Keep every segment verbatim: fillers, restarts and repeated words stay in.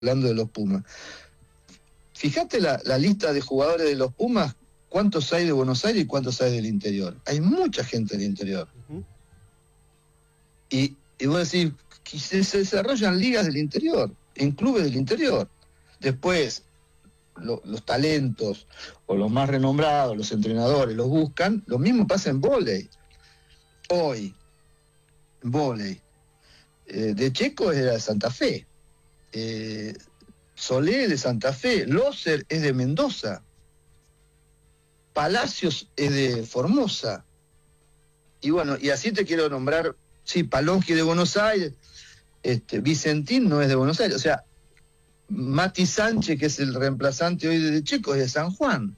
hablando de los Pumas. Fíjate la, la lista de jugadores de los Pumas, cuántos hay de Buenos Aires y cuántos hay del interior. Hay mucha gente del interior. Uh-huh. Y, y vos decís, que se, se desarrollan ligas del interior, en clubes del interior. Después, lo, los talentos, o los más renombrados, los entrenadores, los buscan. Lo mismo pasa en vóley. Hoy, en vóley, eh, de Checo era de Santa Fe. Eh, Solé de Santa Fe, Loser es de Mendoza, Palacios es de Formosa, y bueno, y así te quiero nombrar, sí, Palongi de Buenos Aires, este, Vicentín no es de Buenos Aires, o sea, Mati Sánchez, que es el reemplazante hoy de Checo, es de San Juan.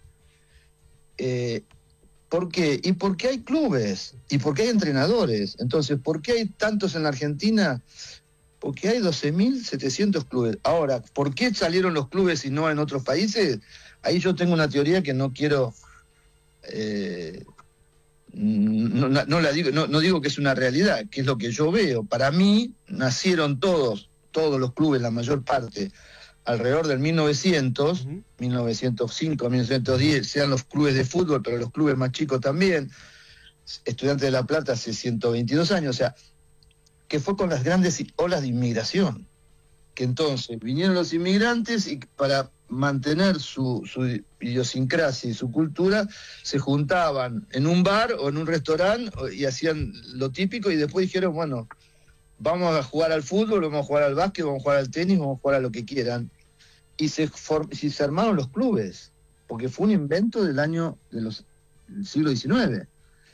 Eh, ¿Por qué? Y porque hay clubes, y porque hay entrenadores. Entonces, ¿por qué hay tantos en la Argentina? Porque hay doce mil setecientos clubes. Ahora, ¿por qué salieron los clubes y no en otros países? Ahí yo tengo una teoría que no quiero... Eh, no, no, no la digo, no, no digo que es una realidad, que es lo que yo veo. Para mí, nacieron todos, todos los clubes, la mayor parte, alrededor del mil novecientos, uh-huh. mil novecientos cinco, mil novecientos diez, sean los clubes de fútbol, pero los clubes más chicos también. Estudiantes de La Plata hace ciento veintidós años, o sea... que fue con las grandes olas de inmigración, que entonces vinieron los inmigrantes y para mantener su, su idiosincrasia y su cultura, se juntaban en un bar o en un restaurante y hacían lo típico, y después dijeron, bueno, vamos a jugar al fútbol, vamos a jugar al básquet, vamos a jugar al tenis, vamos a jugar a lo que quieran. Y se, for, y se armaron los clubes, porque fue un invento del año de los, del siglo diecinueve.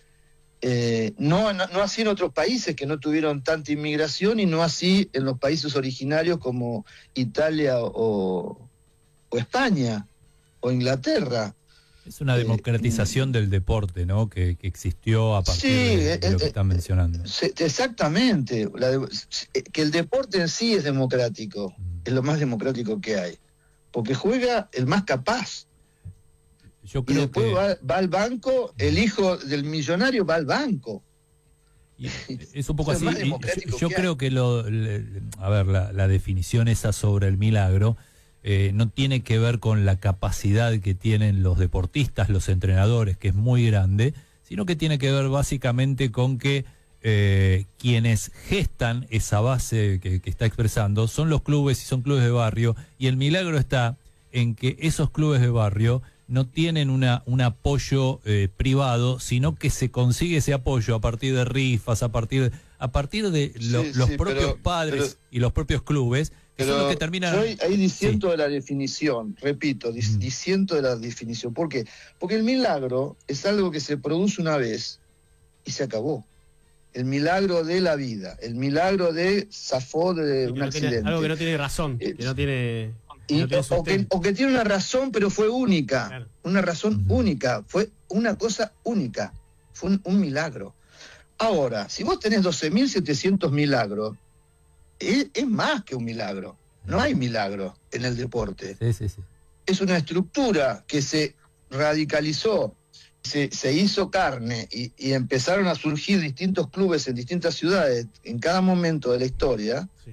Eh, no, no, no así en otros países que no tuvieron tanta inmigración, y no así en los países originarios como Italia o, o España o Inglaterra. Es una democratización eh, del deporte, ¿no? Que, que existió a partir sí, de, de lo que eh, están mencionando. Eh, exactamente. La de, que el deporte en sí es democrático, mm. es lo más democrático que hay, porque juega el más capaz. Yo creo y después que... va, va al banco, el hijo del millonario va al banco. Y es un poco así. Y yo yo que creo que, lo, le, a ver, la, la definición esa sobre el milagro eh, no tiene que ver con la capacidad que tienen los deportistas, los entrenadores, que es muy grande, sino que tiene que ver básicamente con que eh, quienes gestan esa base que, que está expresando son los clubes y son clubes de barrio, y el milagro está en que esos clubes de barrio no tienen una, un apoyo eh, privado, sino que se consigue ese apoyo a partir de rifas, a partir de, a partir de lo, sí, los sí, propios pero, padres pero, y los propios clubes, que pero son los que terminan... Yo ahí diciendo sí. de la definición, repito, dis, mm. diciendo de la definición. ¿Por qué? Porque el milagro es algo que se produce una vez y se acabó. El milagro de la vida, el milagro de zafó de un no accidente. Tiene, algo que no tiene razón, eh, que no tiene... Y, no o, que, o que tiene una razón, pero fue única, claro. Una razón uh-huh. única, fue una cosa única, fue un, un milagro. Ahora, si vos tenés doce mil setecientos milagros, es, es más que un milagro, no hay milagro en el deporte. Sí, sí, sí. Es una estructura que se radicalizó, se, se hizo carne y, y empezaron a surgir distintos clubes en distintas ciudades en cada momento de la historia. Sí.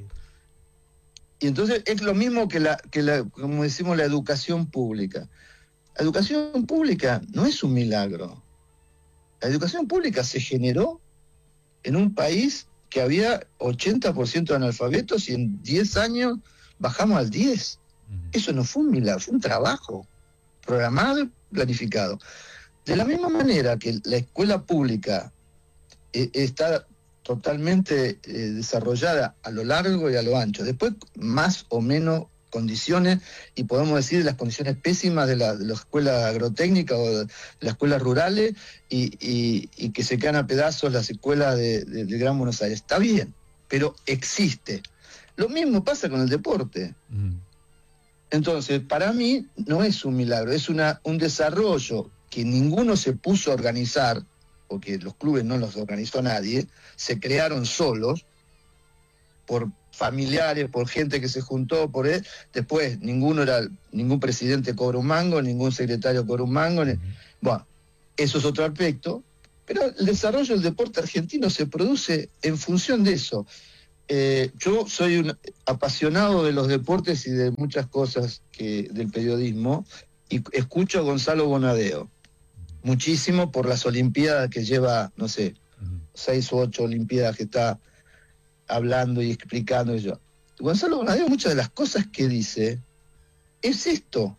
Y entonces es lo mismo que la, que la, como decimos, la educación pública. La educación pública no es un milagro. La educación pública se generó en un país que había ochenta por ciento de analfabetos y en diez años bajamos al diez. Eso no fue un milagro, fue un trabajo programado y planificado. De la misma manera que la escuela pública eh, está totalmente eh, desarrollada a lo largo y a lo ancho. Después, más o menos condiciones, y podemos decir las condiciones pésimas de la, de la escuela agrotécnica o de las escuelas rurales, y, y, y que se quedan a pedazos las escuelas de, de, de Gran Buenos Aires. Está bien, pero existe. Lo mismo pasa con el deporte. Mm. Entonces, para mí, no es un milagro, es una, un desarrollo que ninguno se puso a organizar, porque los clubes no los organizó nadie, se crearon solos, por familiares, por gente que se juntó, por él. Después, ninguno era, ningún presidente cobra un mango, ningún secretario cobra un mango. Uh-huh. Bueno, eso es otro aspecto, pero el desarrollo del deporte argentino se produce en función de eso. eh, yo soy un apasionado de los deportes y de muchas cosas que del periodismo, y escucho a Gonzalo Bonadeo muchísimo por las Olimpiadas que lleva, no sé, uh-huh. seis u ocho Olimpiadas que está hablando y explicando. Y yo. Gonzalo Bonadeo, muchas de las cosas que dice es esto,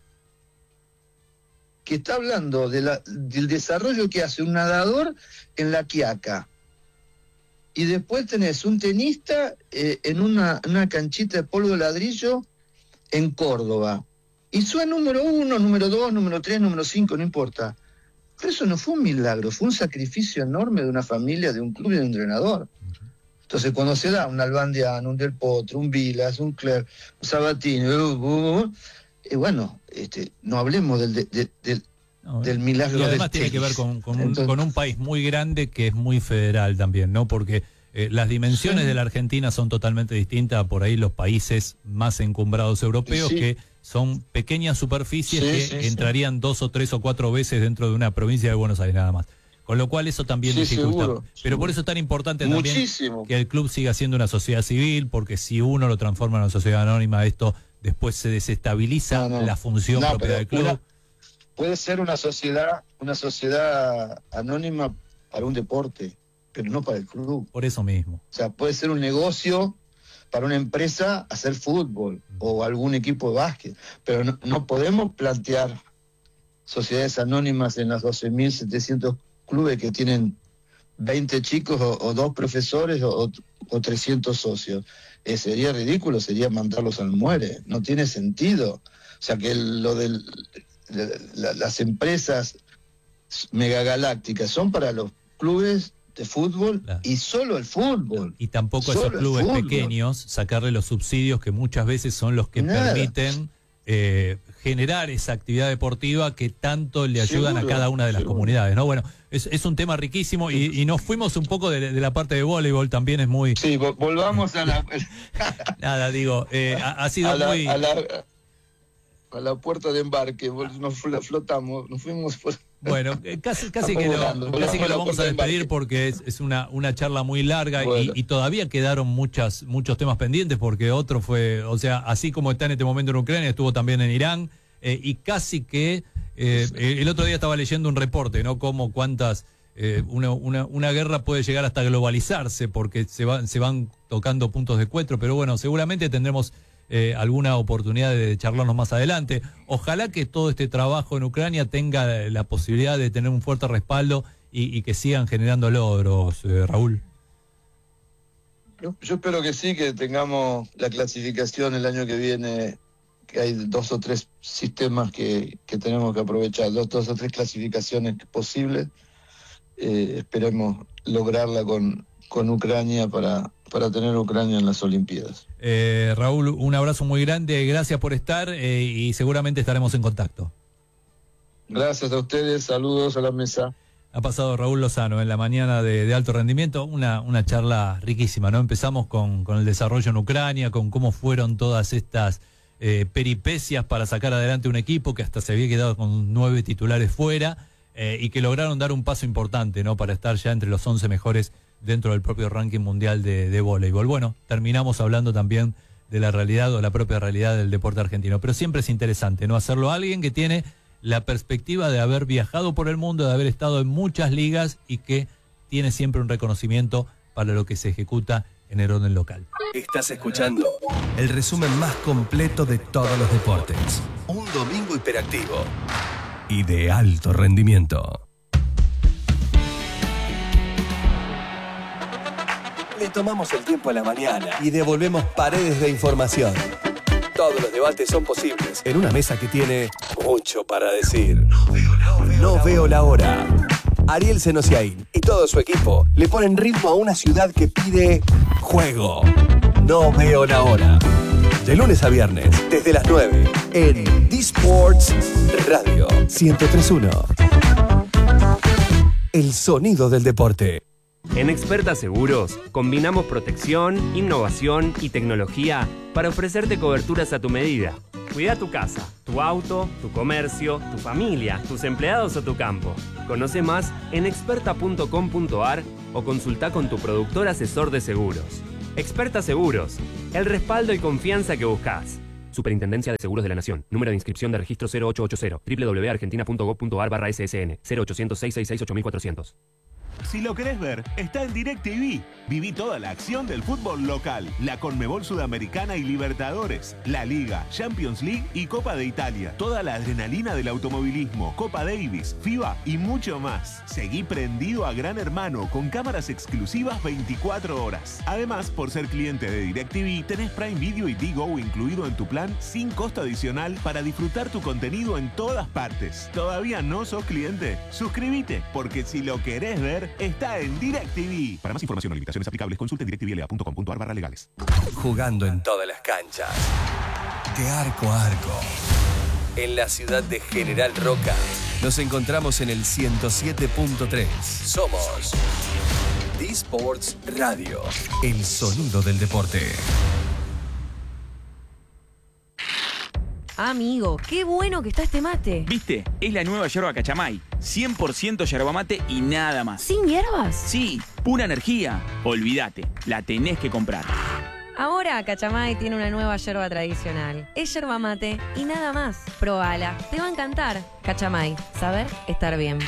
que está hablando de la, del desarrollo que hace un nadador en La Quiaca. Y después tenés un tenista eh, en una, una canchita de polvo de ladrillo en Córdoba. Y fue número uno, número dos, número tres, número cinco, no importa. Pero eso no fue un milagro, fue un sacrificio enorme de una familia, de un club y de un entrenador. Entonces, cuando se da un Albandiano, un Del Potro, un Vilas, un Clerc, un Sabatini, uh, uh, uh, eh, bueno, este, no hablemos del, de, de, del, no, del milagro. Y además del tiene que ver con, con, un, Entonces, con un país muy grande que es muy federal también, ¿no? Porque eh, las dimensiones sí. de la Argentina son totalmente distintas a por ahí los países más encumbrados europeos, sí. que son pequeñas superficies sí, que sí, entrarían sí. dos o tres o cuatro veces dentro de una provincia de Buenos Aires nada más. Con lo cual eso también sí, dificulta. Seguro, Pero seguro. Por eso es tan importante también Muchísimo. que el club siga siendo una sociedad civil, porque si uno lo transforma en una sociedad anónima, esto después se desestabiliza no, no. la función no, propia del club. Una, puede ser una sociedad, una sociedad anónima para un deporte, pero no para el club. Por eso mismo. O sea, puede ser un negocio para una empresa hacer fútbol o algún equipo de básquet, pero no, no podemos plantear sociedades anónimas en las doce mil setecientos clubes que tienen veinte chicos o, o dos profesores o, o trescientos socios. Eh, sería ridículo, sería mandarlos al muere, no tiene sentido. O sea que el, lo de la, las empresas megagalácticas son para los clubes de fútbol claro. y solo el fútbol. Y tampoco esos clubes pequeños sacarle los subsidios que muchas veces son los que Nada. permiten eh, generar esa actividad deportiva que tanto le ayudan seguro, a cada una de las seguro. comunidades, ¿no? Bueno, es, es un tema riquísimo y, y nos fuimos un poco de, de la parte de voleibol, también es muy... Sí, volvamos a la... Nada, digo, eh, ha, ha sido a la, muy... A la, a la puerta de embarque, nos flotamos, nos fuimos... Por... Bueno, casi, casi, que, lo, casi que lo vamos a despedir porque es, es una, una charla muy larga bueno. y, y todavía quedaron muchas, muchos temas pendientes porque otro fue, o sea, así como está en este momento en Ucrania, estuvo también en Irán eh, y casi que eh, el otro día estaba leyendo un reporte, ¿no? Como cuántas, eh, una, una, una guerra puede llegar hasta globalizarse porque se, va, se van tocando puntos de encuentro, pero bueno, seguramente tendremos Eh, alguna oportunidad de charlarnos más adelante. Ojalá que todo este trabajo en Ucrania tenga la posibilidad de tener un fuerte respaldo y, y que sigan generando logros, eh, Raúl. Yo, yo espero que sí, que tengamos la clasificación el año que viene, que hay dos o tres sistemas que, que tenemos que aprovechar, dos, dos o tres clasificaciones posibles. Eh, esperemos lograrla con, con Ucrania para... para tener Ucrania en las Olimpiadas. Eh, Raúl, un abrazo muy grande, gracias por estar eh, y seguramente estaremos en contacto. Gracias a ustedes, saludos a la mesa. Ha pasado Raúl Lozano en la mañana de, de alto rendimiento, una, una charla riquísima, ¿no? Empezamos con, con el desarrollo en Ucrania, con cómo fueron todas estas eh, peripecias para sacar adelante un equipo que hasta se había quedado con nueve titulares fuera eh, y que lograron dar un paso importante, ¿no? Para estar ya entre los once mejores dentro del propio ranking mundial de, de voleibol. Bueno, terminamos hablando también de la realidad o la propia realidad del deporte argentino, pero siempre es interesante, ¿no? Hacerlo a alguien que tiene la perspectiva de haber viajado por el mundo, de haber estado en muchas ligas y que tiene siempre un reconocimiento para lo que se ejecuta en el orden local. Estás escuchando el resumen más completo de todos los deportes. Un domingo hiperactivo y de alto rendimiento. Le tomamos el tiempo a la mañana y devolvemos paredes de información. Todos los debates son posibles en una mesa que tiene mucho para decir. No veo la hora. No veo la hora. Ariel Senosiaín y todo su equipo le ponen ritmo a una ciudad que pide juego. No veo la hora. De lunes a viernes, desde las nueve, en D-Sports Radio ciento tres punto uno. El sonido del deporte. En Experta Seguros, combinamos protección, innovación y tecnología para ofrecerte coberturas a tu medida. Cuida tu casa, tu auto, tu comercio, tu familia, tus empleados o tu campo. Conoce más en experta punto com punto a r o consulta con tu productor asesor de seguros. Experta Seguros, el respaldo y confianza que buscas. Superintendencia de Seguros de la Nación. Número de inscripción de registro cero ocho ocho cero, doble u doble u doble u punto argentina punto gob punto ar barra ese ese ene, cero ochocientos, seiscientos sesenta y seis, ocho mil cuatrocientos. Si lo querés ver, está en DirecTV. Viví toda la acción del fútbol local, la Conmebol Sudamericana y Libertadores, la Liga, Champions League y Copa de Italia. Toda la adrenalina del automovilismo, Copa Davis, FIBA y mucho más. Seguí prendido a Gran Hermano con cámaras exclusivas veinticuatro horas. Además, por ser cliente de DirecTV, tenés Prime Video y Digo incluido en tu plan sin costo adicional para disfrutar tu contenido en todas partes. ¿Todavía no sos cliente? Suscríbete, porque si lo querés ver, está en DirecTV. Para más información o limitaciones aplicables, consulte en directvla punto com punto ar barra legales. Jugando en todas las canchas, de arco a arco. En la ciudad de General Roca, nos encontramos en el ciento siete punto tres. Somos D-Sports Radio, el sonido del deporte. Amigo, qué bueno que está este mate. ¿Viste? Es la nueva yerba Cachamay. cien por ciento yerba mate y nada más. ¿Sin hierbas? Sí, pura energía. Olvídate, la tenés que comprar. Ahora Cachamay tiene una nueva yerba tradicional. Es yerba mate y nada más. Probala, te va a encantar. Cachamay, saber estar bien.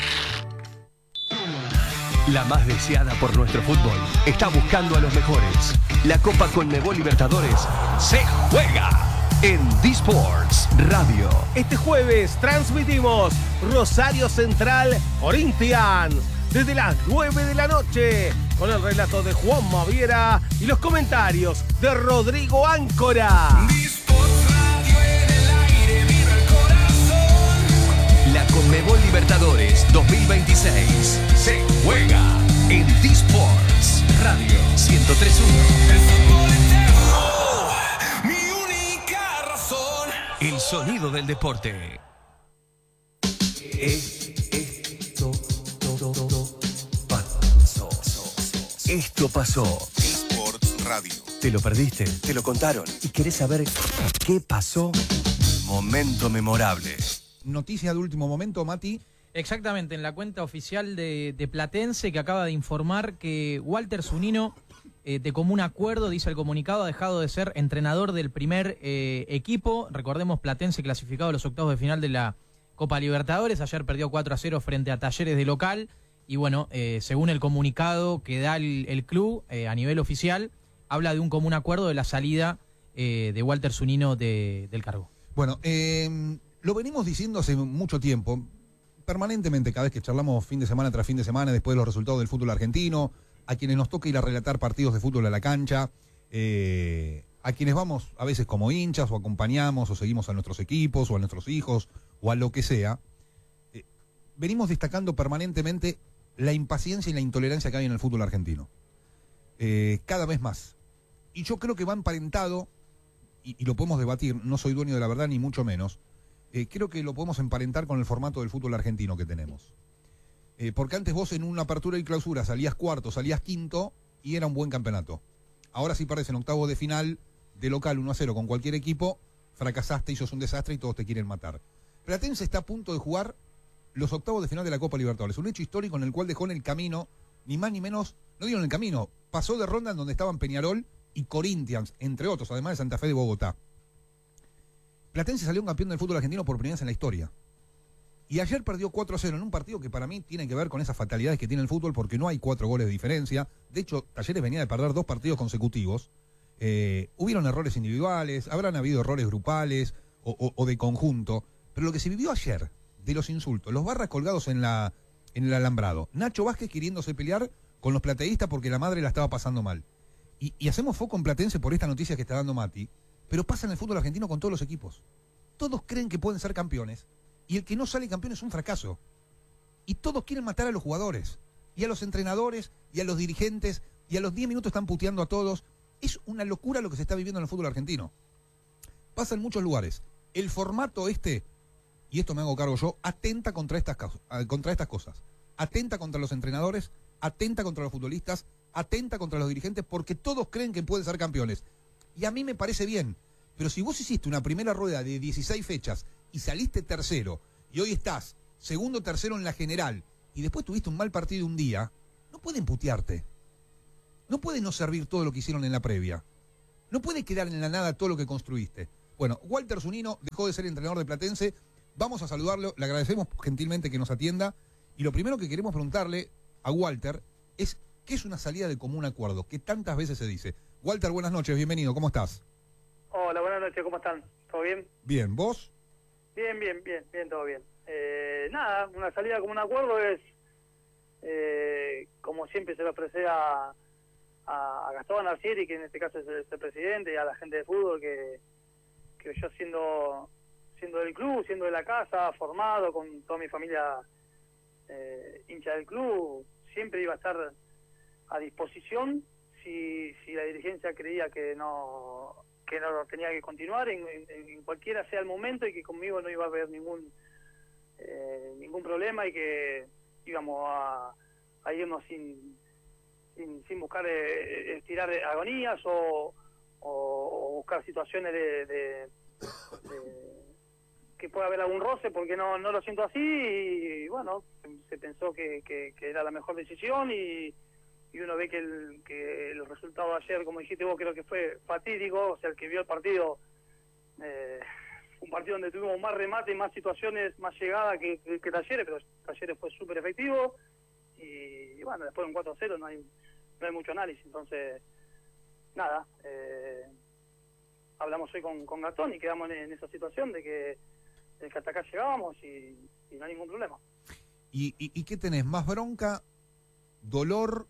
La más deseada por nuestro fútbol está buscando a los mejores. La Copa Conmebol Libertadores se juega en D-Sports Radio. Este jueves transmitimos Rosario Central Corinthians desde las nueve de la noche con el relato de Juan Maviera y los comentarios de Rodrigo Áncora. D-Sports Radio en el aire, viva el corazón. La Conmebol Libertadores dos mil veintiséis se juega en D-Sports Radio ciento tres punto uno. El fútbol eterno, mi única razón. El sonido del deporte. Esto, todo, todo, pasó. Esto pasó. D-Sports Radio. ¿Te lo perdiste? ¿Te lo contaron? ¿Y querés saber qué pasó? Momento memorable. Noticia de último momento, Mati. Exactamente, en la cuenta oficial de, de Platense, que acaba de informar que Walter Zunino, eh, de común acuerdo, dice el comunicado, ha dejado de ser entrenador del primer eh, equipo. Recordemos, Platense clasificado a los octavos de final de la Copa Libertadores. Ayer perdió cuatro a cero frente a Talleres de local. Y bueno, eh, según el comunicado que da el, el club eh, a nivel oficial, habla de un común acuerdo de la salida eh, de Walter Zunino de, del cargo. Bueno, eh, lo venimos diciendo hace mucho tiempo, permanentemente, cada vez que charlamos fin de semana tras fin de semana, después de los resultados del fútbol argentino, a quienes nos toca ir a relatar partidos de fútbol a la cancha, eh, a quienes vamos a veces como hinchas o acompañamos o seguimos a nuestros equipos o a nuestros hijos o a lo que sea, eh, venimos destacando permanentemente la impaciencia y la intolerancia que hay en el fútbol argentino. Eh, cada vez más. Y yo creo que va emparentado, y, y lo podemos debatir, no soy dueño de la verdad ni mucho menos, eh, creo que lo podemos emparentar con el formato del fútbol argentino que tenemos. Eh, porque antes vos en una apertura y clausura salías cuarto, salías quinto y era un buen campeonato. Ahora si perdés en octavos de final de local uno a cero con cualquier equipo, fracasaste y sos un desastre y todos te quieren matar. Platense está a punto de jugar los octavos de final de la Copa Libertadores, un hecho histórico en el cual dejó en el camino, ni más ni menos, no digo en el camino, pasó de ronda en donde estaban Peñarol y Corinthians, entre otros, además de Santa Fe de Bogotá. Platense salió un campeón del fútbol argentino por primera vez en la historia. Y ayer perdió cuatro a cero en un partido que para mí tiene que ver con esas fatalidades que tiene el fútbol, porque no hay cuatro goles de diferencia. De hecho, Talleres venía de perder dos partidos consecutivos. Eh, hubieron errores individuales, habrán habido errores grupales o, o, o de conjunto. Pero lo que se vivió ayer, de los insultos, los barras colgados en, la, en el alambrado, Nacho Vázquez queriéndose pelear con los plateístas porque la madre la estaba pasando mal. Y, y hacemos foco en Platense por esta noticia que está dando Mati, pero pasa en el fútbol argentino con todos los equipos. Todos creen que pueden ser campeones, y el que no sale campeón es un fracaso. Y todos quieren matar a los jugadores, y a los entrenadores, y a los dirigentes, y a los diez minutos están puteando a todos. Es una locura lo que se está viviendo en el fútbol argentino. Pasa en muchos lugares. El formato este, y esto me hago cargo yo, atenta contra estas, contra estas cosas. Atenta contra los entrenadores, atenta contra los futbolistas, atenta contra los dirigentes, porque todos creen que pueden ser campeones. Y a mí me parece bien, pero si vos hiciste una primera rueda de dieciséis fechas y saliste tercero, y hoy estás segundo tercero en la general, y después tuviste un mal partido un día, no pueden putearte. No puede no servir todo lo que hicieron en la previa. No puede quedar en la nada todo lo que construiste. Bueno, Walter Zunino dejó de ser entrenador de Platense. Vamos a saludarlo, le agradecemos gentilmente que nos atienda. Y lo primero que queremos preguntarle a Walter es ¿qué es una salida de común acuerdo? Que tantas veces se dice. Walter, buenas noches, bienvenido, ¿cómo estás? Hola, buenas noches, ¿cómo están? ¿Todo bien? Bien, ¿vos? Bien, bien, bien, bien, todo bien. Eh, nada, una salida de común acuerdo es, eh, como siempre se lo ofrece a, a Gastón Arcieri, que en este caso es el, es el presidente, y a la gente de fútbol, que, que yo siendo, siendo del club, siendo de la casa, formado, con toda mi familia eh, hincha del club, siempre iba a estar a disposición si, si la dirigencia creía que no que no tenía que continuar en, en, en cualquiera sea el momento, y que conmigo no iba a haber ningún eh, ningún problema, y que íbamos a, a irnos sin, sin sin buscar eh, estirar agonías o, o, o buscar situaciones de, de, de que pueda haber algún roce, porque no no lo siento así. Y bueno, se pensó que, que, que era la mejor decisión, y y uno ve que el que el resultado de ayer, como dijiste vos, creo que fue fatídico. O sea, el que vio el partido, eh, un partido donde tuvimos más remate, más situaciones, más llegada que, que, que Talleres, pero Talleres fue súper efectivo, y, y bueno, después de un cuatro a cero no hay, no hay mucho análisis. Entonces, nada, eh, hablamos hoy con, con Gastón y quedamos en, en esa situación de que, de que hasta acá llegábamos y, y no hay ningún problema. ¿Y, y, y qué tenés? ¿Más bronca? ¿Dolor?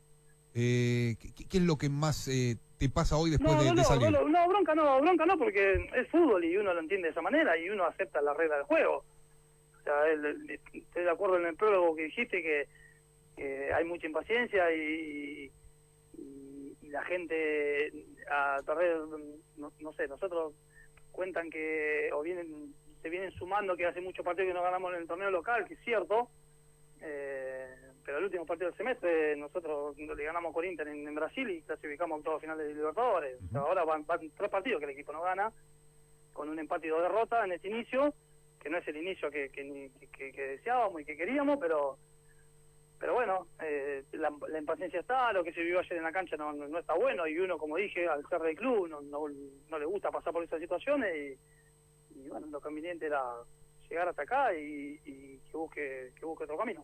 Eh, ¿qué, ¿Qué es lo que más eh, te pasa hoy después no, de, no, de salir? No, no, bronca no, bronca no, porque es fútbol y uno lo entiende de esa manera y uno acepta la regla del juego. O sea, el, el, estoy de acuerdo en el prólogo que dijiste, que, que hay mucha impaciencia y, y, y la gente a través, no, no sé, nosotros cuentan que, o vienen se vienen sumando que hace muchos partidos que no ganamos en el torneo local, que es cierto, eh, pero el último partido del semestre nosotros le ganamos con Inter en, en Brasil y clasificamos a octavos finales de Libertadores. Uh-huh. O sea, ahora van, van tres partidos que el equipo no gana, con un empate y dos derrotas en este inicio, que no es el inicio que, que, que, que deseábamos y que queríamos, pero pero bueno, eh, la, la impaciencia está, lo que se vivió ayer en la cancha no, no, no está bueno, y uno, como dije, al ser del club no, no, no le gusta pasar por esas situaciones, y, y bueno, lo conveniente era llegar hasta acá y, y que busque que busque otro camino.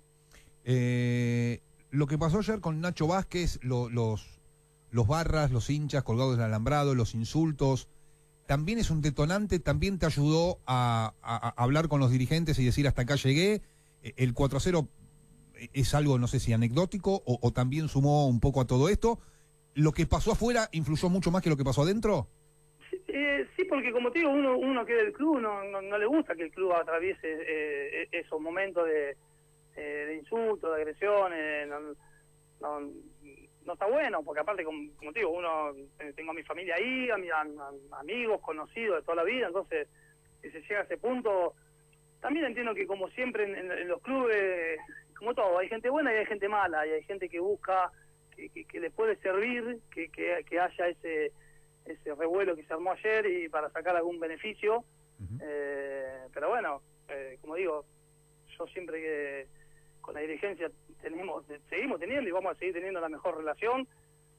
Eh, lo que pasó ayer con Nacho Vázquez, lo, los los barras, los hinchas colgados del alambrado, los insultos, también es un detonante, también te ayudó a, a, a hablar con los dirigentes y decir hasta acá llegué. El cuatro a cero es algo, no sé si anecdótico o, o también sumó un poco a todo esto. ¿Lo que pasó afuera influyó mucho más que lo que pasó adentro? Sí, eh, sí, porque como te digo, uno, uno que es del club no, no, no le gusta que el club atraviese eh, esos momentos de Eh, de insultos, de agresiones, no, no, no está bueno, porque aparte, como, como te digo, uno, eh, tengo a mi familia ahí, a mis amigos, conocidos de toda la vida, entonces, si se llega a ese punto, también entiendo que como siempre en, en, en los clubes, como todo, hay gente buena y hay gente mala, y hay gente que busca, que, que, que le puede servir, que, que, que haya ese ese revuelo que se armó ayer y para sacar algún beneficio, uh-huh. eh, pero bueno, eh, como digo, yo siempre que con la dirigencia tenemos, seguimos teniendo y vamos a seguir teniendo la mejor relación,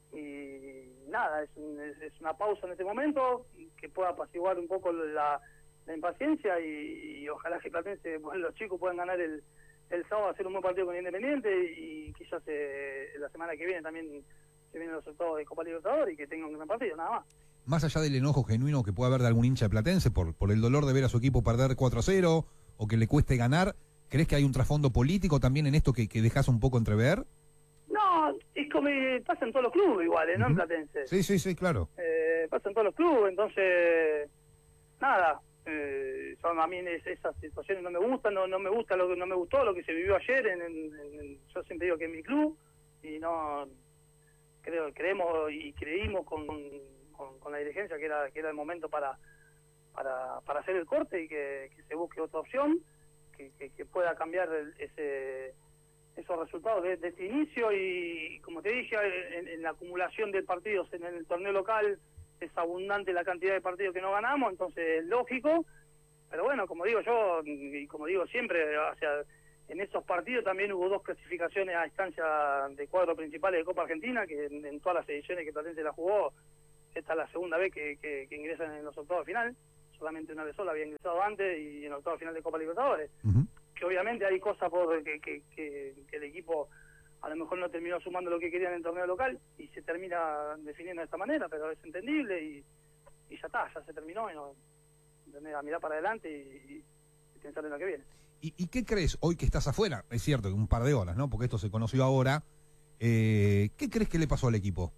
y nada, es, un, es, es una pausa en este momento que pueda apaciguar un poco la, la impaciencia, y, y ojalá que Platense, bueno, los chicos puedan ganar el, el sábado, hacer un buen partido con Independiente, y, y quizás eh, la semana que viene también se vienen los resultados de Copa Libertadores y que tengan un gran partido, nada más. Más allá del enojo genuino que puede haber de algún hincha de Platense por, por el dolor de ver a su equipo perder cuatro a cero o que le cueste ganar, ¿crees que hay un trasfondo político también en esto que, que dejas un poco entrever? No, es como pasa en todos los clubes iguales, uh-huh. ¿no? En Platense. Sí, sí, sí, claro. Eh, pasa en todos los clubes, entonces, nada, eh, son, a mí esas situaciones no me gustan, no, no me gusta lo que no me gustó lo que se vivió ayer, en, en, en, yo siempre digo que es mi club, y no, creo, creemos y creímos con, con, con la dirigencia que era, que era el momento para, para, para hacer el corte y que, que se busque otra opción. Que, que, que pueda cambiar el, ese esos resultados de, de este inicio, y como te dije, en, en la acumulación de partidos en el torneo local es abundante la cantidad de partidos que no ganamos, entonces es lógico, pero bueno, como digo yo, y como digo siempre, o sea, en esos partidos también hubo dos clasificaciones a instancia de cuadros principales de Copa Argentina, que en, en todas las ediciones que Platense la jugó, esta es la segunda vez que, que, que ingresan en los octavos de final. Solamente una vez sola había ingresado antes y en octavos de final de Copa Libertadores. Uh-huh. Que obviamente hay cosas por que, que, que, que el equipo a lo mejor no terminó sumando lo que quería en el torneo local y se termina definiendo de esta manera, pero es entendible y, y ya está, ya se terminó y no, a mirar para adelante y, y pensar en lo que viene. ¿Y, ¿Y qué crees hoy que estás afuera? Es cierto, un par de horas, ¿no? Porque esto se conoció ahora. Eh, ¿Qué crees que le pasó al equipo?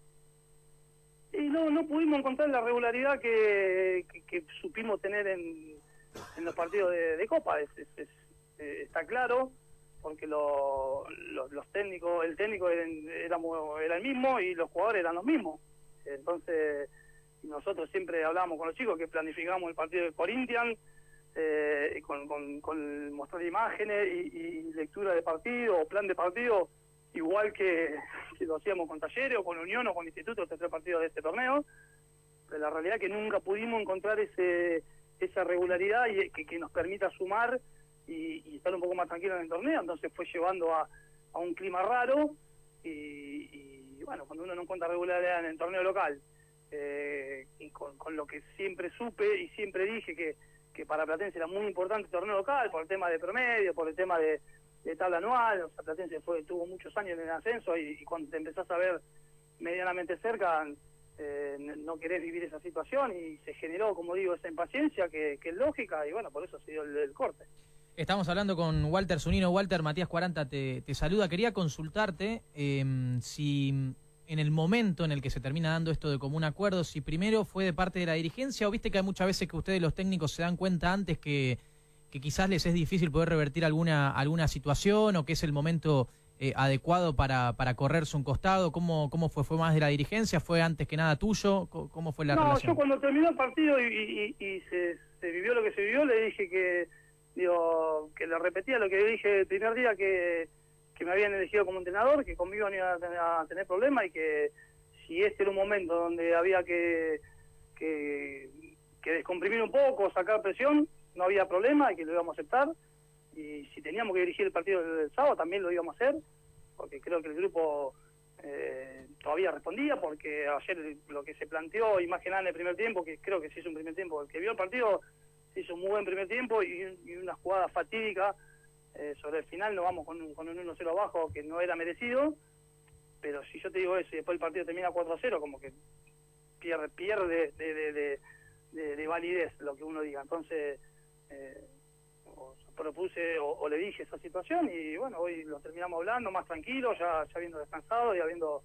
Y no, no pudimos encontrar la regularidad que, que, que supimos tener en, en los partidos de, de Copa. Es, es, es, eh, está claro, porque lo, lo, los técnicos, el técnico era, éramos, era el mismo y los jugadores eran los mismos. Entonces, nosotros siempre hablábamos con los chicos que planificamos el partido de Corinthians, eh, con, con, con mostrar imágenes y, y lectura de partido o plan de partido, igual que, que lo hacíamos con Talleres o con Unión o con Instituto, este tres partidos de este torneo. Pero la realidad es que nunca pudimos encontrar ese esa regularidad y que, que nos permita sumar y, y estar un poco más tranquilo en el torneo. Entonces fue llevando a, a un clima raro y, y bueno, cuando uno no encuentra regularidad en el torneo local, eh, y con, con lo que siempre supe y siempre dije que, que para Platense era muy importante el torneo local por el tema de promedio, por el tema de, de tabla anual. O sea, Platense fue, tuvo muchos años en el ascenso y, y cuando te empezás a ver medianamente cerca, eh, no querés vivir esa situación y se generó, como digo, esa impaciencia que, que es lógica y bueno, por eso se dio el, el corte. Estamos hablando con Walter Zunino. Walter, Matías Cuaranta te, te saluda. Quería consultarte eh, si en el momento en el que se termina dando esto de común acuerdo, si primero fue de parte de la dirigencia o viste que hay muchas veces que ustedes los técnicos se dan cuenta antes que, que quizás les es difícil poder revertir alguna alguna situación o que es el momento eh, adecuado para, para correrse un costado. ¿Cómo, ¿Cómo fue? ¿Fue más de la dirigencia? ¿Fue antes que nada tuyo? ¿Cómo fue la no, relación? No, yo cuando terminó el partido y, y, y se, se vivió lo que se vivió, le dije que digo que le repetía lo que dije el primer día, que, que me habían elegido como entrenador, que conmigo no iba a tener, a tener problema y que si este era un momento donde había que, que, que descomprimir un poco, sacar presión, no había problema y que lo íbamos a aceptar. Y si teníamos que dirigir el partido del sábado también lo íbamos a hacer, porque creo que el grupo eh, todavía respondía, porque ayer lo que se planteó, y más que nada en el primer tiempo, que creo que se hizo un primer tiempo, el que vio el partido se hizo un muy buen primer tiempo y, y una jugada fatídica eh, sobre el final, nos vamos con un, con un uno cero abajo que no era merecido, pero si yo te digo eso y después el partido termina cuatro a cero, como que pierde pierde de, de, de, de, de validez lo que uno diga. Entonces eh, o propuse o, o le dije esa situación y bueno, hoy lo terminamos hablando más tranquilo, ya, ya habiendo descansado y habiendo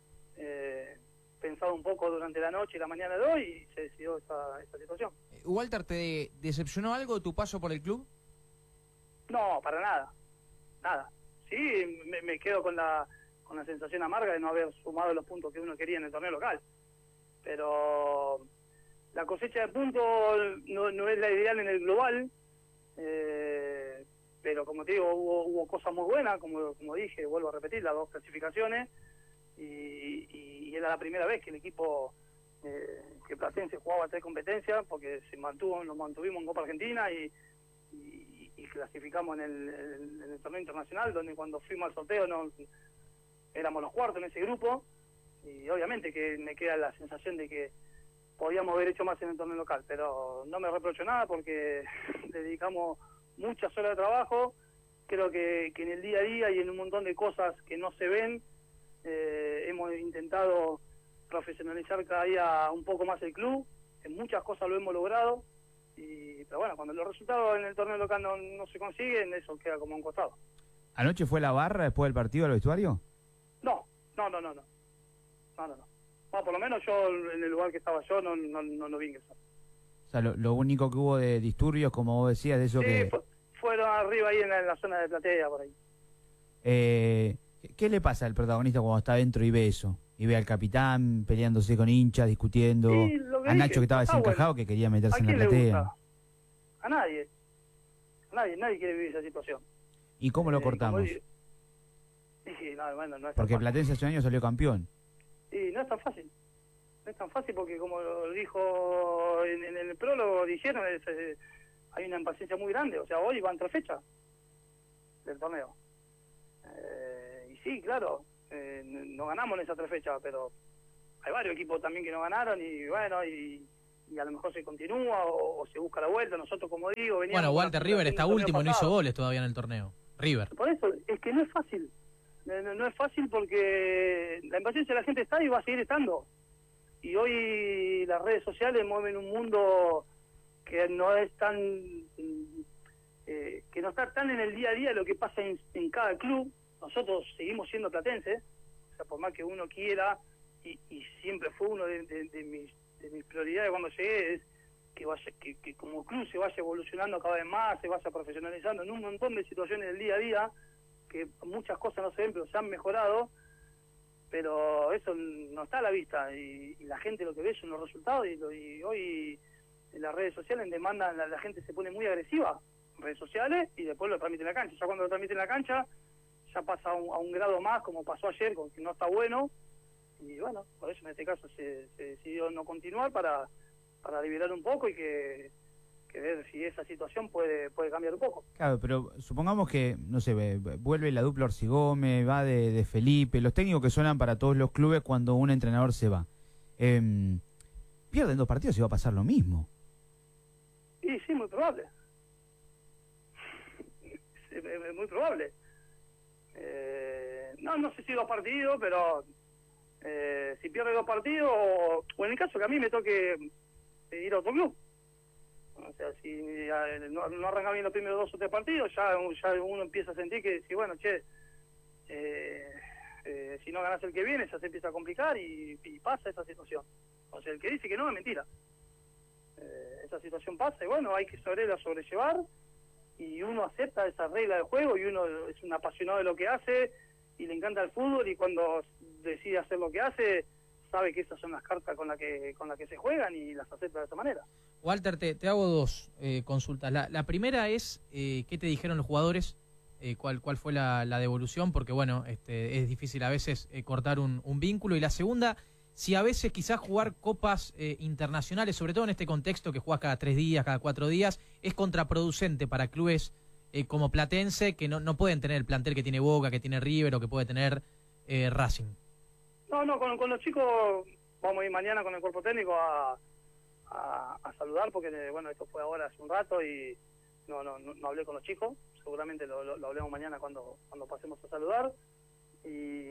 eh, pensado un poco durante la noche y la mañana de hoy y se decidió esta, esta situación. Walter, ¿te decepcionó algo tu paso por el club? No, para nada, nada. Sí, me, me quedo con la con la sensación amarga de no haber sumado los puntos que uno quería en el torneo local. Pero la cosecha de puntos no, no es la ideal en el global, eh, pero como te digo, hubo, hubo cosas muy buenas, como, como dije, vuelvo a repetir, las dos clasificaciones, y, y, y era la primera vez que el equipo... Eh, que Platense jugaba tres competencias porque se mantuvo, nos mantuvimos en Copa Argentina y, y, y clasificamos en el, en el torneo internacional, donde cuando fuimos al sorteo no, éramos los cuartos en ese grupo y obviamente que me queda la sensación de que podíamos haber hecho más en el torneo local, pero no me reprocho nada porque dedicamos muchas horas de trabajo. Creo que, que en el día a día y en un montón de cosas que no se ven eh, hemos intentado profesionalizar cada día un poco más el club. En muchas cosas lo hemos logrado y pero bueno, cuando los resultados en el torneo local no, no se consiguen, eso queda como un costado. ¿Anoche fue la barra después del partido al vestuario? No, no, no, no, no, no, no, no. Bueno, por lo menos yo en el lugar que estaba yo no, no, no, no vi ingresar. O sea, lo, lo único que hubo de disturbios, como vos decías, de eso sí, que... Fu fueron arriba ahí en la, en la zona de platea, por ahí. Eh, ¿Qué le pasa al protagonista cuando está adentro y ve eso? Y ve al capitán peleándose con hinchas, discutiendo, sí, a Nacho que estaba desencajado, bueno, que quería meterse en la platea. A nadie, a nadie, nadie quiere vivir esa situación. ¿Y cómo lo eh, cortamos? Como, sí, no, bueno, no es porque Platense hace un año salió campeón. Y no es tan fácil, no es tan fácil porque como lo dijo en, en el prólogo, dijeron, es, eh, hay una impaciencia muy grande, o sea, hoy van tres fechas. del torneo. Eh, y sí, claro, eh, no ganamos en esas tres fechas, pero hay varios equipos también que no ganaron y bueno, y, y a lo mejor se continúa o, o se busca la vuelta. Nosotros, como digo, veníamos... Bueno, Walter River está último, no hizo goles todavía en el torneo. River. Por eso, es que no es fácil. No, no es fácil porque la impaciencia de la gente está y va a seguir estando. Y hoy las redes sociales mueven un mundo que no es tan... Eh, que no está tan en el día a día lo que pasa en, en cada club. Nosotros seguimos siendo platenses, o sea, por más que uno quiera, y, y siempre fue uno de, de, de, mis, de mis prioridades cuando llegué, es que vaya que, que como club se vaya evolucionando cada vez más, se vaya profesionalizando en un montón de situaciones del día a día, que muchas cosas no se ven, pero se han mejorado, pero eso no está a la vista, y, y la gente lo que ve son los resultados, y, lo, y hoy en las redes sociales demandan, la, la gente se pone muy agresiva, redes sociales, y después lo transmite en la cancha. Ya cuando lo transmite en la cancha, ya pasa a un, a un grado más, como pasó ayer, con que no está bueno, y bueno, por eso en este caso se, se decidió no continuar para, para liberar un poco y que, que ver si esa situación puede puede cambiar un poco. Claro, pero supongamos que, no sé, vuelve la dupla Orsigome, va de, de Felipe, los técnicos que suenan para todos los clubes cuando un entrenador se va. Eh, pierden dos partidos y va a pasar lo mismo. Y sí, muy probable. Es, es muy probable. Eh, no, no sé si dos partidos, pero eh, si pierde dos partidos, o, o en el caso que a mí me toque ir a otro club. O sea, si ya, no, no arranca bien los primeros dos o tres partidos, ya, ya uno empieza a sentir que, si bueno, che, eh, eh, si no ganas el que viene, ya se empieza a complicar y, y pasa esa situación. O sea, el que dice que no es mentira. Eh, esa situación pasa y bueno, hay que saberla sobrellevar, y uno acepta esa regla del juego, y uno es un apasionado de lo que hace y le encanta el fútbol, y cuando decide hacer lo que hace sabe que esas son las cartas con las que con las que se juegan y las acepta de esa manera. Walter, te, te hago dos eh, consultas. La, la primera es eh, ¿qué te dijeron los jugadores? Eh, ¿cuál, ¿Cuál fue la, la devolución? Porque bueno, este, es difícil a veces eh, cortar un, un vínculo. Y la segunda, si a veces quizás jugar copas eh, internacionales, sobre todo en este contexto que juegas cada tres días, cada cuatro días, es contraproducente para clubes eh, como Platense, que no, no pueden tener el plantel que tiene Boca, que tiene River o que puede tener eh, Racing. No, no, con, con los chicos vamos a ir mañana con el cuerpo técnico a, a, a saludar, porque bueno, esto fue ahora hace un rato y no no, no, no hablé con los chicos, seguramente lo, lo, lo hablemos mañana cuando, cuando pasemos a saludar. ¿Y,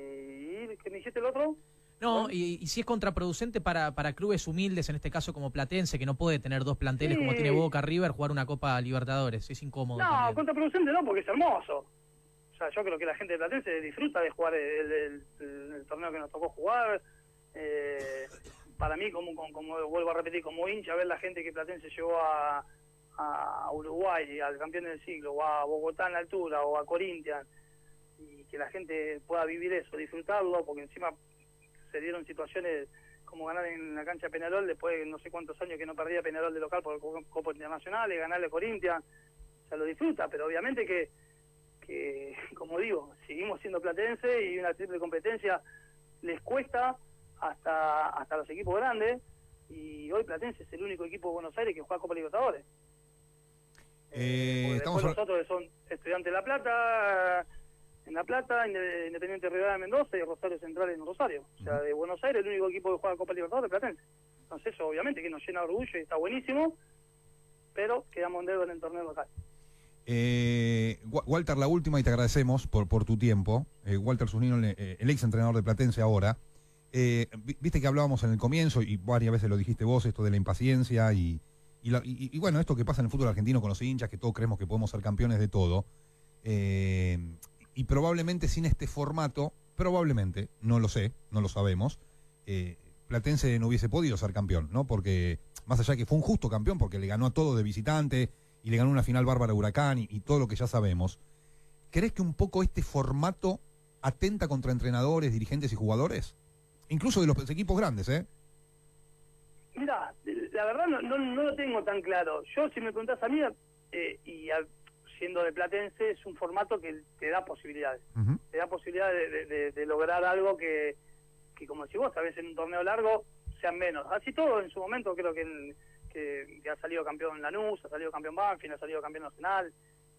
y qué me dijiste el otro? No, y, y si es contraproducente para, para clubes humildes, en este caso como Platense, que no puede tener dos planteles sí. como tiene Boca River, jugar una Copa Libertadores, es incómodo. No, también. Contraproducente no, porque es hermoso. O sea, yo creo que la gente de Platense disfruta de jugar el, el, el, el torneo que nos tocó jugar. Eh, para mí, como, como, como vuelvo a repetir, como hincha, ver la gente que Platense llevó a, a Uruguay, al campeón del siglo, o a Bogotá en la altura, o a Corinthians, y que la gente pueda vivir eso, disfrutarlo, porque encima se dieron situaciones como ganar en la cancha de Peñarol después de no sé cuántos años que no perdía Peñarol de local por Copa Internacional, y ganarle a Corinthians, o sea, lo disfruta, pero obviamente que, que, como digo, seguimos siendo Platense y una triple competencia les cuesta hasta hasta los equipos grandes, y hoy Platense es el único equipo de Buenos Aires que juega Copa Libertadores. Eh, eh, estamos después los otros son Estudiantes de La Plata, en La Plata, Independiente Rivadavia de Mendoza y Rosario Central en Rosario. O sea, de Buenos Aires el único equipo que juega Copa Libertadores es Platense. Entonces eso obviamente que nos llena de orgullo y está buenísimo, pero quedamos en dedo en el torneo local. Eh, Walter, la última, y te agradecemos por, por tu tiempo. Eh, Walter Zunino, el, el ex entrenador de Platense ahora. Eh, viste que hablábamos en el comienzo, y varias veces lo dijiste vos, esto de la impaciencia y, y, la, y, y bueno, esto que pasa en el fútbol argentino con los hinchas, que todos creemos que podemos ser campeones de todo. Eh, y probablemente sin este formato, probablemente, no lo sé, no lo sabemos, eh, Platense no hubiese podido ser campeón, ¿no? Porque, más allá de que fue un justo campeón, porque le ganó a todo de visitante, y le ganó una final bárbara a Huracán, y, y todo lo que ya sabemos, ¿crees que un poco este formato atenta contra entrenadores, dirigentes y jugadores? Incluso de los equipos grandes, ¿eh? Mira, la verdad no, no, no lo tengo tan claro. Yo, si me preguntás a mí, eh, y a, siendo de Platense, es un formato que te da posibilidades. Uh-huh. Te da posibilidades de, de, de lograr algo que, que, como decís vos, tal vez en un torneo largo sean menos. Así todo, en su momento, creo que, en, que, que ha salido campeón Lanús, ha salido campeón Banfield, ha salido campeón Nacional,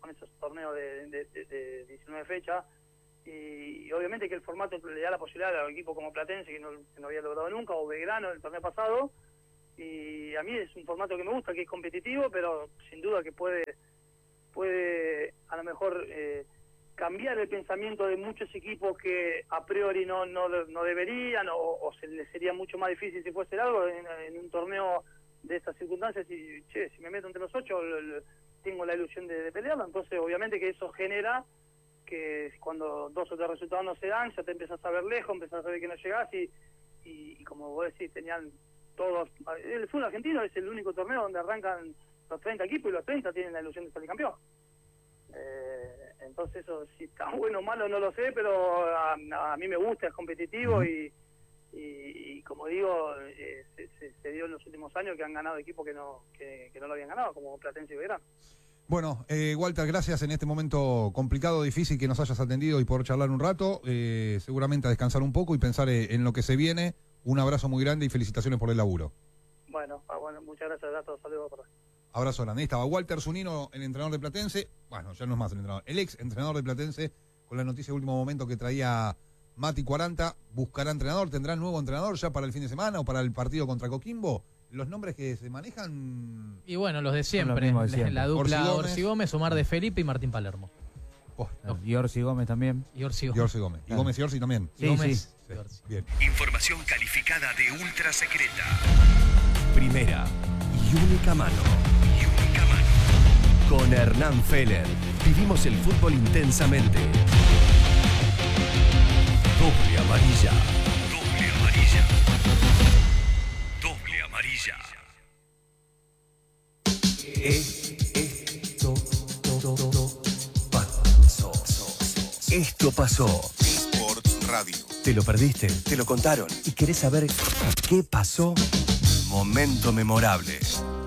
con esos torneos de, de, de, de diecinueve fechas, y, y obviamente que el formato le da la posibilidad a un equipo como Platense, que no, que no había logrado nunca, o Belgrano el torneo pasado, y a mí es un formato que me gusta, que es competitivo, pero sin duda que puede, puede a lo mejor eh, cambiar el pensamiento de muchos equipos que a priori no, no, no deberían, o, o se les sería mucho más difícil si fuese algo en, en un torneo de estas circunstancias, y che, si me meto entre los ocho, el, el, tengo la ilusión de, de pelearlo. Entonces obviamente que eso genera que cuando dos o tres resultados no se dan, ya te empezás a ver lejos, empezás a ver que no llegás, y, y, y como vos decís, tenían todos, el fútbol argentino es el único torneo donde arrancan los treinta equipos, y los treinta tienen la ilusión de salir campeón. Eh, entonces eso, si está bueno o malo no lo sé, pero a, a mí me gusta, es competitivo, y Y, y como digo, eh, se, se, se dio en los últimos años que han ganado equipos que no que, que no lo habían ganado, como Platense y Belgrano. Bueno, eh, Walter, gracias en este momento complicado, difícil, que nos hayas atendido y poder charlar un rato. Eh, seguramente a descansar un poco y pensar en lo que se viene. Un abrazo muy grande y felicitaciones por el laburo. Bueno, ah, bueno muchas gracias a todos. Saludos por ahí. Abrazo grande. Ahí estaba Walter Zunino, el entrenador de Platense. Bueno, ya no es más el entrenador, el ex entrenador de Platense, con la noticia de último momento que traía Mati cuarenta. Buscará entrenador, tendrá nuevo entrenador ya para el fin de semana o para el partido contra Coquimbo. Los nombres que se manejan... Y bueno, los de siempre, los de siempre. La dupla Orsi Gómez, Orsi Gómez, Omar de Felipe y Martín Palermo. Oh, no. Y Orsi Gómez también. Y Orsi Gómez. Y Orsi Gómez. Claro. Y Gómez y Orsi también. Sí, Gómez. Sí. Sí. Bien. Información calificada de ultra secreta. Primera y única mano. Y única mano. Con Hernán Feller. Vivimos el fútbol intensamente. Doble amarilla. Doble amarilla. Doble amarilla. Esto pasó. Esto pasó. Sports Radio. ¿Te lo perdiste? ¿Te lo contaron? ¿Y querés saber qué pasó? Momento memorable.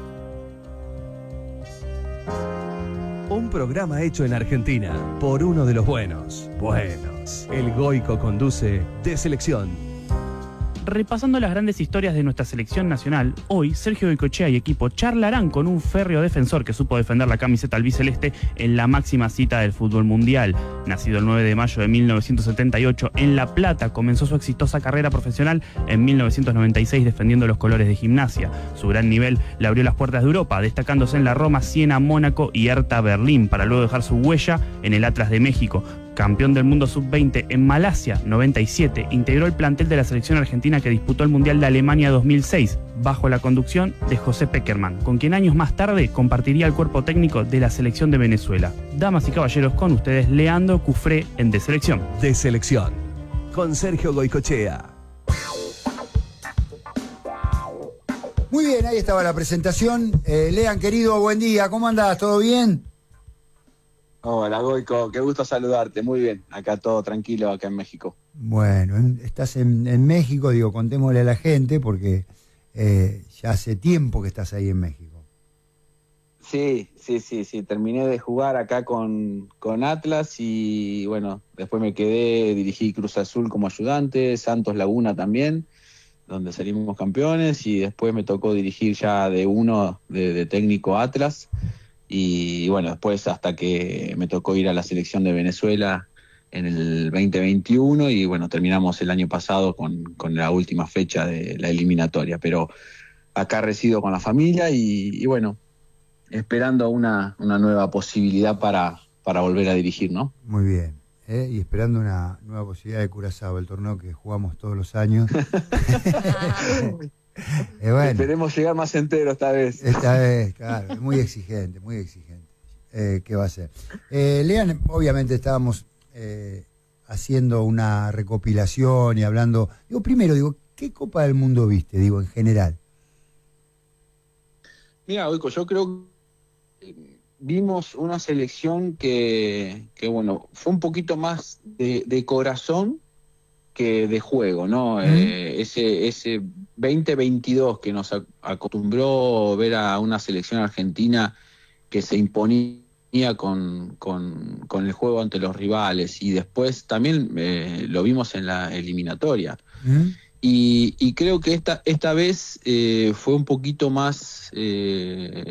Un programa hecho en Argentina por uno de los buenos. Buenos. El Goico conduce De Selección. Repasando las grandes historias de nuestra selección nacional, hoy Sergio Goicoechea y equipo charlarán con un férreo defensor que supo defender la camiseta albiceleste en la máxima cita del fútbol mundial. Nacido el nueve de mayo de mil novecientos setenta y ocho en La Plata, comenzó su exitosa carrera profesional en mil novecientos noventa y seis defendiendo los colores de Gimnasia. Su gran nivel le abrió las puertas de Europa, destacándose en la Roma, Siena, Mónaco y Hertha Berlín, para luego dejar su huella en el Atlas de México. Campeón del mundo sub veinte en Malasia, noventa y siete, integró el plantel de la selección argentina que disputó el Mundial de Alemania dos mil seis, bajo la conducción de José Peckerman, con quien años más tarde compartiría el cuerpo técnico de la selección de Venezuela. Damas y caballeros, con ustedes, Leandro Cufré en De Selección. De Selección, con Sergio Goicoechea. Muy bien, ahí estaba la presentación. Eh, Lean, querido, buen día. ¿Cómo andás? ¿Todo bien? Hola, Goico, qué gusto saludarte. Muy bien, acá todo tranquilo, acá en México. Bueno, estás en, en México, digo, contémosle a la gente, porque eh, ya hace tiempo que estás ahí en México. Sí, sí, sí, sí, terminé de jugar acá con, con Atlas y bueno, después me quedé, dirigí Cruz Azul como ayudante, Santos Laguna también, donde salimos campeones, y después me tocó dirigir ya de uno de, de técnico Atlas. Y bueno, después hasta que me tocó ir a la selección de Venezuela en el veinte veintiuno, y bueno, terminamos el año pasado con, con la última fecha de la eliminatoria, pero acá resido con la familia y, y bueno, esperando una, una nueva posibilidad para, para volver a dirigir, ¿no? Muy bien, ¿eh? Y esperando una nueva posibilidad de Curazao, el torneo que jugamos todos los años. Eh, bueno, esperemos llegar más entero esta vez. Esta vez, claro, es muy exigente, muy exigente. Eh, ¿Qué va a ser? Eh, Lean, obviamente estábamos eh, haciendo una recopilación y hablando. Digo, primero, digo, ¿qué Copa del Mundo viste? Digo, en general. Mira, Oico, yo creo que vimos una selección que, que bueno, fue un poquito más de, de corazón que de juego, ¿no? Uh-huh. Eh, ese ese veinte veintidós que nos acostumbró ver a una selección argentina que se imponía con, con, con el juego ante los rivales, y después también eh, lo vimos en la eliminatoria. Uh-huh. Y, y creo que esta esta vez eh, fue un poquito más eh,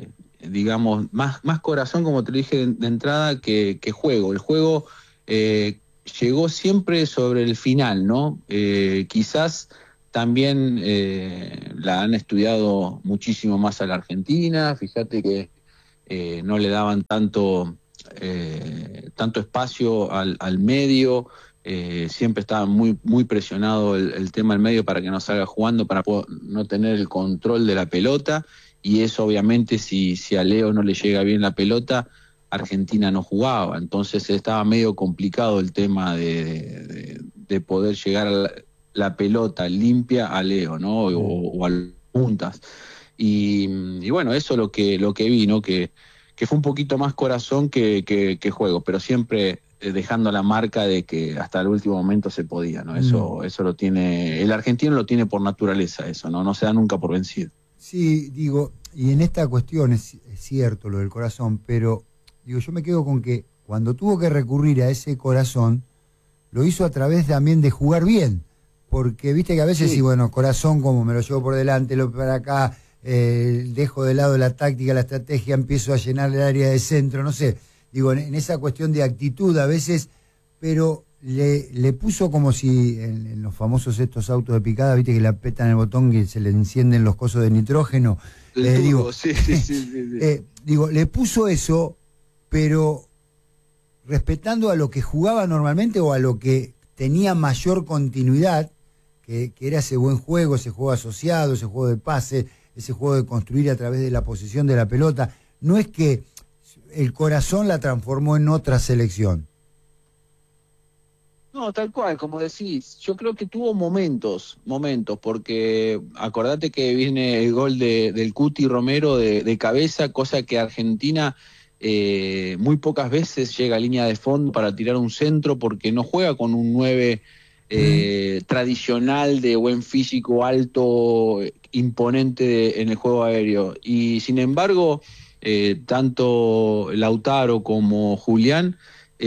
digamos, más, más corazón, como te lo dije de, de entrada, que, que juego. El juego eh, llegó siempre sobre el final, ¿no? Eh, quizás también eh, la han estudiado muchísimo más a la Argentina, fíjate que eh, no le daban tanto, eh, tanto espacio al, al medio, eh, siempre estaba muy, muy presionado el, el tema del medio para que no salga jugando, para no tener el control de la pelota, y eso obviamente si, si a Leo no le llega bien la pelota, Argentina no jugaba, entonces estaba medio complicado el tema de, de, de poder llegar a la, la pelota limpia a Leo, ¿no? O, o a puntas. Y, y bueno, eso es lo que, lo que vi, ¿no? Que, que fue un poquito más corazón que, que, que juego, pero siempre dejando la marca de que hasta el último momento se podía, ¿no? Eso, mm. eso lo tiene, el argentino lo tiene por naturaleza, eso, ¿no? No se da nunca por vencido. Sí, digo, y en esta cuestión es, es cierto lo del corazón, pero digo, yo me quedo con que cuando tuvo que recurrir a ese corazón, lo hizo a través también de jugar bien, porque viste que a veces, sí, y bueno, corazón como me lo llevo por delante, lo para acá, eh, dejo de lado la táctica, la estrategia, empiezo a llenar el área de centro, no sé, digo, en, en esa cuestión de actitud a veces, pero le, le puso como si en, en los famosos estos autos de picada, viste que le apretan el botón que se le encienden los cosos de nitrógeno, eh, digo, sí, sí, sí, sí, sí. Eh, digo, le puso eso, pero respetando a lo que jugaba normalmente o a lo que tenía mayor continuidad, que, que era ese buen juego, ese juego asociado, ese juego de pase, ese juego de construir a través de la posesión de la pelota. No es que el corazón la transformó en otra selección. No, tal cual, como decís, yo creo que tuvo momentos, momentos, porque acordate que viene el gol de, del Cuti Romero de, de cabeza, cosa que Argentina eh, muy pocas veces llega a línea de fondo para tirar un centro, porque no juega con un nueve eh, mm. tradicional de buen físico, alto, imponente de, en el juego aéreo. Y sin embargo, eh, tanto Lautaro como Julián,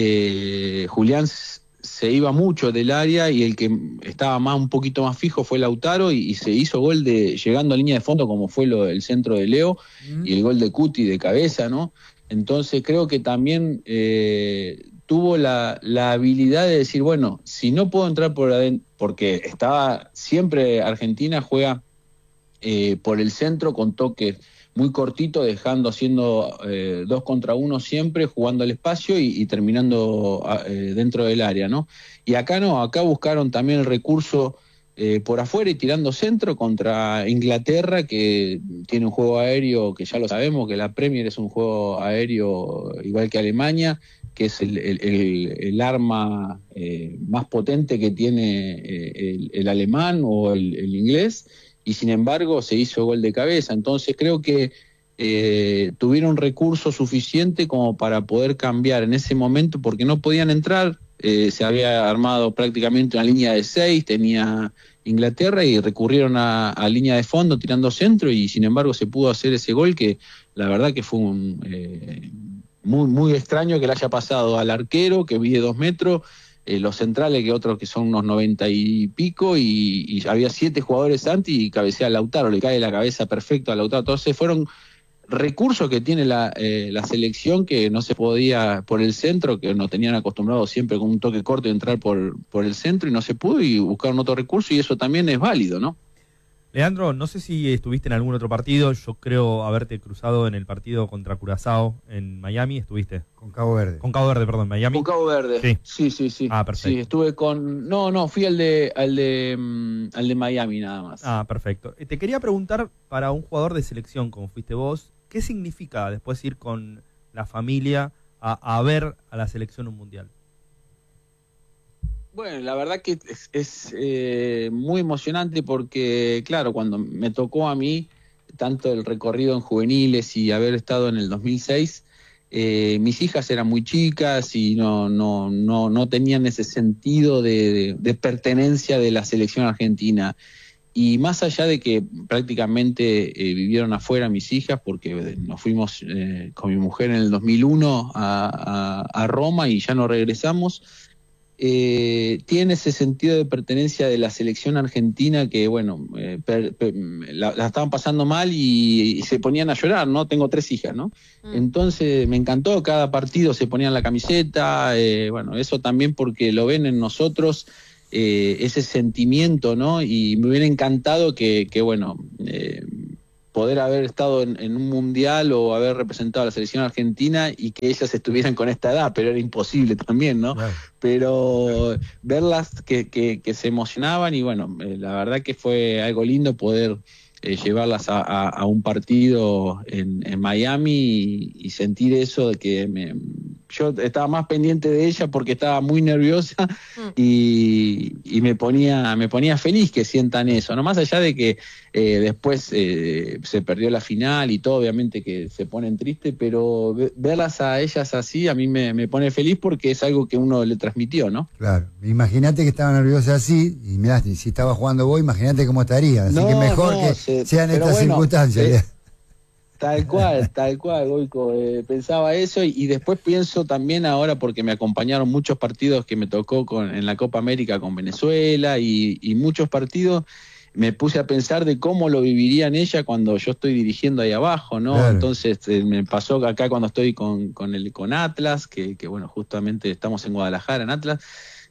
eh, Julián se iba mucho del área y el que estaba más un poquito más fijo fue Lautaro, y, y se hizo gol de llegando a línea de fondo, como fue lo, el centro de Leo mm. y el gol de Cuti de cabeza, ¿no? Entonces creo que también eh, tuvo la, la habilidad de decir, bueno, si no puedo entrar por adentro, porque estaba siempre Argentina juega eh, por el centro con toques muy cortito, dejando, haciendo eh, dos contra uno siempre, jugando el espacio y, y terminando eh, dentro del área, ¿no? Y acá no, acá buscaron también el recurso eh, por afuera y tirando centro contra Inglaterra, que tiene un juego aéreo que ya lo sabemos, que la Premier es un juego aéreo igual que Alemania, que es el, el, el, el arma eh, más potente que tiene eh, el, el alemán o el, el inglés, y sin embargo se hizo gol de cabeza. Entonces creo que eh, tuvieron recurso suficiente como para poder cambiar en ese momento, porque no podían entrar, eh, se había armado prácticamente una línea de seis, tenía Inglaterra, y recurrieron a, a línea de fondo tirando centro, y sin embargo se pudo hacer ese gol, que la verdad que fue un, eh, muy, muy extraño que le haya pasado al arquero, que mide dos metros, Eh, los centrales, que otros que son unos noventa y pico, y, y había siete jugadores antes y cabecea a Lautaro, le cae la cabeza perfecto a Lautaro. Entonces fueron recursos que tiene la, eh, la selección, que no se podía por el centro, que nos tenían acostumbrados siempre con un toque corto de entrar por, por el centro, y no se pudo, y buscaron otro recurso, y eso también es válido, ¿no? Leandro, no sé si estuviste en algún otro partido, yo creo haberte cruzado en el partido contra Curazao en Miami, ¿estuviste? Con Cabo Verde. Con Cabo Verde, perdón, Miami. Con Cabo Verde, sí, sí, sí. sí. Ah, perfecto. Sí, estuve con... No, no, fui al de al de, um, al de Miami nada más. Ah, perfecto. Te quería preguntar, para un jugador de selección como fuiste vos, ¿qué significa después ir con la familia a, a ver a la selección un mundial? Bueno, la verdad que es, es eh, muy emocionante, porque, claro, cuando me tocó a mí, tanto el recorrido en juveniles y haber estado en el dos mil seis, eh, mis hijas eran muy chicas y no, no, no, no tenían ese sentido de, de, de pertenencia de la selección argentina. Y más allá de que prácticamente eh, vivieron afuera mis hijas, porque nos fuimos eh, con mi mujer en el dos mil uno a, a, a Roma y ya no regresamos, eh, tiene ese sentido de pertenencia de la selección argentina que, bueno, eh, per, per, la, la estaban pasando mal y, y se ponían a llorar, ¿no? Tengo tres hijas, ¿no? Mm. Entonces me encantó, cada partido se ponían la camiseta, eh, bueno, eso también porque lo ven en nosotros, eh, ese sentimiento, ¿no? Y me hubiera encantado que, que bueno, eh, poder haber estado en, en un mundial o haber representado a la selección argentina y que ellas estuvieran con esta edad, pero era imposible también, ¿no? Claro. Pero verlas que, que, que se emocionaban y bueno, eh, la verdad que fue algo lindo poder eh, llevarlas a, a, a un partido en, en Miami y, y sentir eso de que me, yo estaba más pendiente de ella porque estaba muy nerviosa y, y me ponía me ponía feliz que sientan eso, no más allá de que eh, después eh, se perdió la final y todo, obviamente que se ponen tristes, pero verlas a ellas así a mí me, me pone feliz porque es algo que uno le transmitió, ¿no? Claro, imagínate que estaba nerviosa así y mirá, si estaba jugando vos, imagínate cómo estaría, así no, que mejor no, que se, sean estas bueno, circunstancias. Eh, Tal cual, tal cual, Goico. Eh, pensaba eso y, y después pienso también ahora porque me acompañaron muchos partidos que me tocó con, en la Copa América con Venezuela y, y muchos partidos. Me puse a pensar de cómo lo vivirían ella cuando yo estoy dirigiendo ahí abajo, ¿no? Claro. Entonces eh, me pasó acá cuando estoy con, con, el, con Atlas, que, que bueno, justamente estamos en Guadalajara, en Atlas.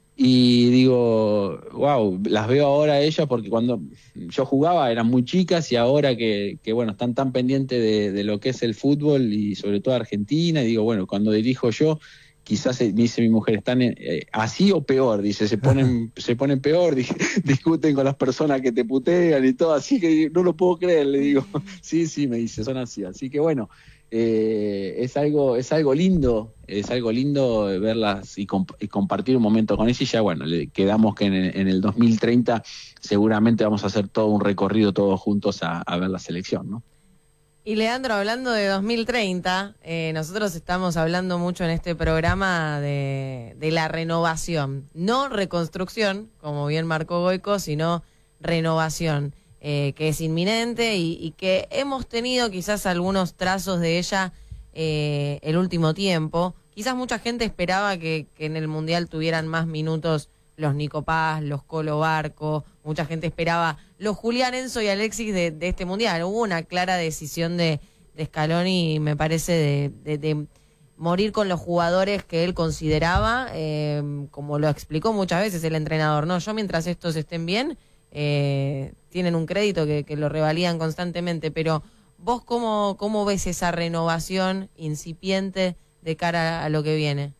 Y digo, wow, las veo ahora a ellas porque cuando yo jugaba eran muy chicas y ahora que, que bueno, están tan pendientes de, de lo que es el fútbol y sobre todo Argentina, y digo, bueno, cuando dirijo yo, quizás me dice mi mujer, están eh, así o peor, dice, se ponen, se ponen peor, dije, discuten con las personas que te putean y todo, así que no lo puedo creer, le digo, sí, sí, me dice, son así, así que bueno, eh, es algo, es algo lindo, es algo lindo verlas y, comp y compartir un momento con ellas y ya bueno, le quedamos que en el, en el dos mil treinta seguramente vamos a hacer todo un recorrido todos juntos a, a ver la selección, ¿no? Y Leandro, hablando de dos mil treinta, eh, nosotros estamos hablando mucho en este programa de, de la renovación, no reconstrucción, como bien marcó Goico, sino renovación, eh, que es inminente y, y que hemos tenido quizás algunos trazos de ella eh, el último tiempo. Quizás mucha gente esperaba que, que en el Mundial tuvieran más minutos los Nico Paz, los Colo Barco, mucha gente esperaba los Julián Enzo y Alexis de, de este Mundial. Hubo una clara decisión de, de Scaloni, me parece, de, de, de morir con los jugadores que él consideraba, eh, como lo explicó muchas veces el entrenador, ¿no? Yo mientras estos estén bien, eh, tienen un crédito que, que lo revalían constantemente, pero vos cómo, cómo ves esa renovación incipiente de cara a lo que viene.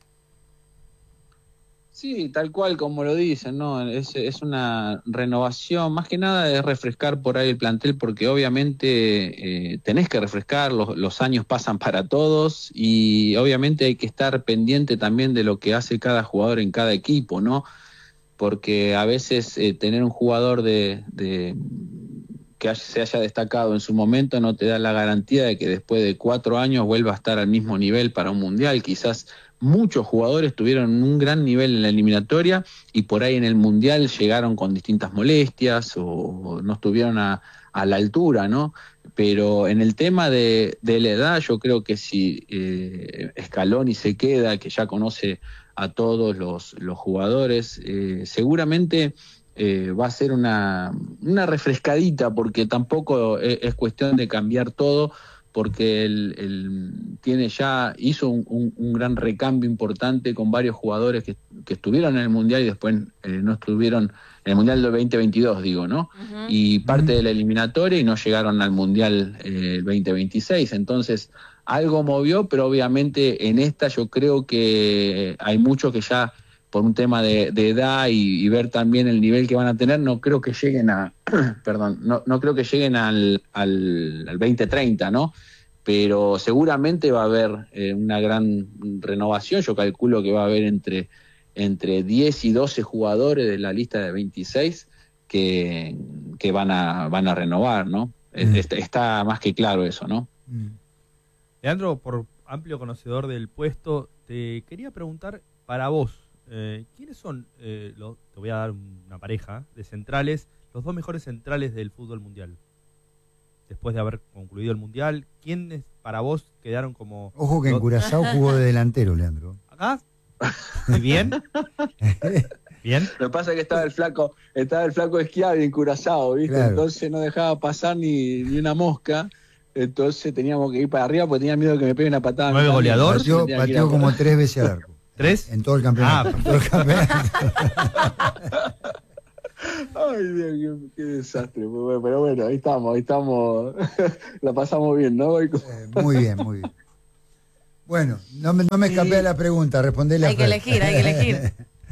Sí, tal cual como lo dicen, ¿no? Es, es una renovación, más que nada es refrescar por ahí el plantel, porque obviamente eh, tenés que refrescar, los, los años pasan para todos y obviamente hay que estar pendiente también de lo que hace cada jugador en cada equipo, ¿no? Porque a veces eh, tener un jugador de, de que se haya destacado en su momento no te da la garantía de que después de cuatro años vuelva a estar al mismo nivel para un mundial. Quizás muchos jugadores tuvieron un gran nivel en la eliminatoria y por ahí en el mundial llegaron con distintas molestias o no estuvieron a, a la altura, ¿no? Pero en el tema de, de la edad, yo creo que si eh, Scaloni se queda, que ya conoce a todos los, los jugadores, eh, seguramente eh, va a ser una, una refrescadita, porque tampoco es, es cuestión de cambiar todo, porque él, él tiene ya hizo un, un, un gran recambio importante con varios jugadores que, que estuvieron en el Mundial y después eh, no estuvieron en el Mundial del veinte veintidós, digo, ¿no? Uh-huh. Y parte uh-huh. de la eliminatoria y no llegaron al Mundial eh, veinte veintiséis. Entonces, algo movió, pero obviamente en esta yo creo que hay muchos que ya por un tema de, de edad y, y ver también el nivel que van a tener, no creo que lleguen a, perdón, no, no creo que lleguen al, al, al veinte treinta, ¿no? Pero seguramente va a haber eh, una gran renovación. Yo calculo que va a haber entre, entre diez y doce jugadores de la lista de veintiséis que, que van a van a renovar, ¿no? Mm. Está, está más que claro eso, ¿no? Mm. Leandro, por amplio conocedor del puesto, te quería preguntar para vos, eh, ¿quiénes son, eh, los, te voy a dar una pareja de centrales, los dos mejores centrales del fútbol mundial? Después de haber concluido el Mundial, ¿quiénes para vos quedaron como...? Ojo que en Curazao jugó de delantero, Leandro. ¿Acá? ¿Y bien? ¿Bien? Lo que pasa es que estaba el flaco, estaba el flaco esquiado y Curazao, ¿viste? Claro. Entonces no dejaba pasar ni, ni una mosca. Entonces teníamos que ir para arriba porque tenía miedo de que me pegue una patada. ¿Nueve goleador? Pateó, pateó como tres veces al arco. ¿Tres? En todo el campeonato. Ah, en todo el campeonato. Ay, Dios, qué, qué desastre. Pero bueno, ahí estamos, ahí estamos. La pasamos bien, ¿no? Eh, muy bien, muy bien. Bueno, no me, no me escapé a la pregunta, respondele a Hay que Fer. elegir, hay que elegir.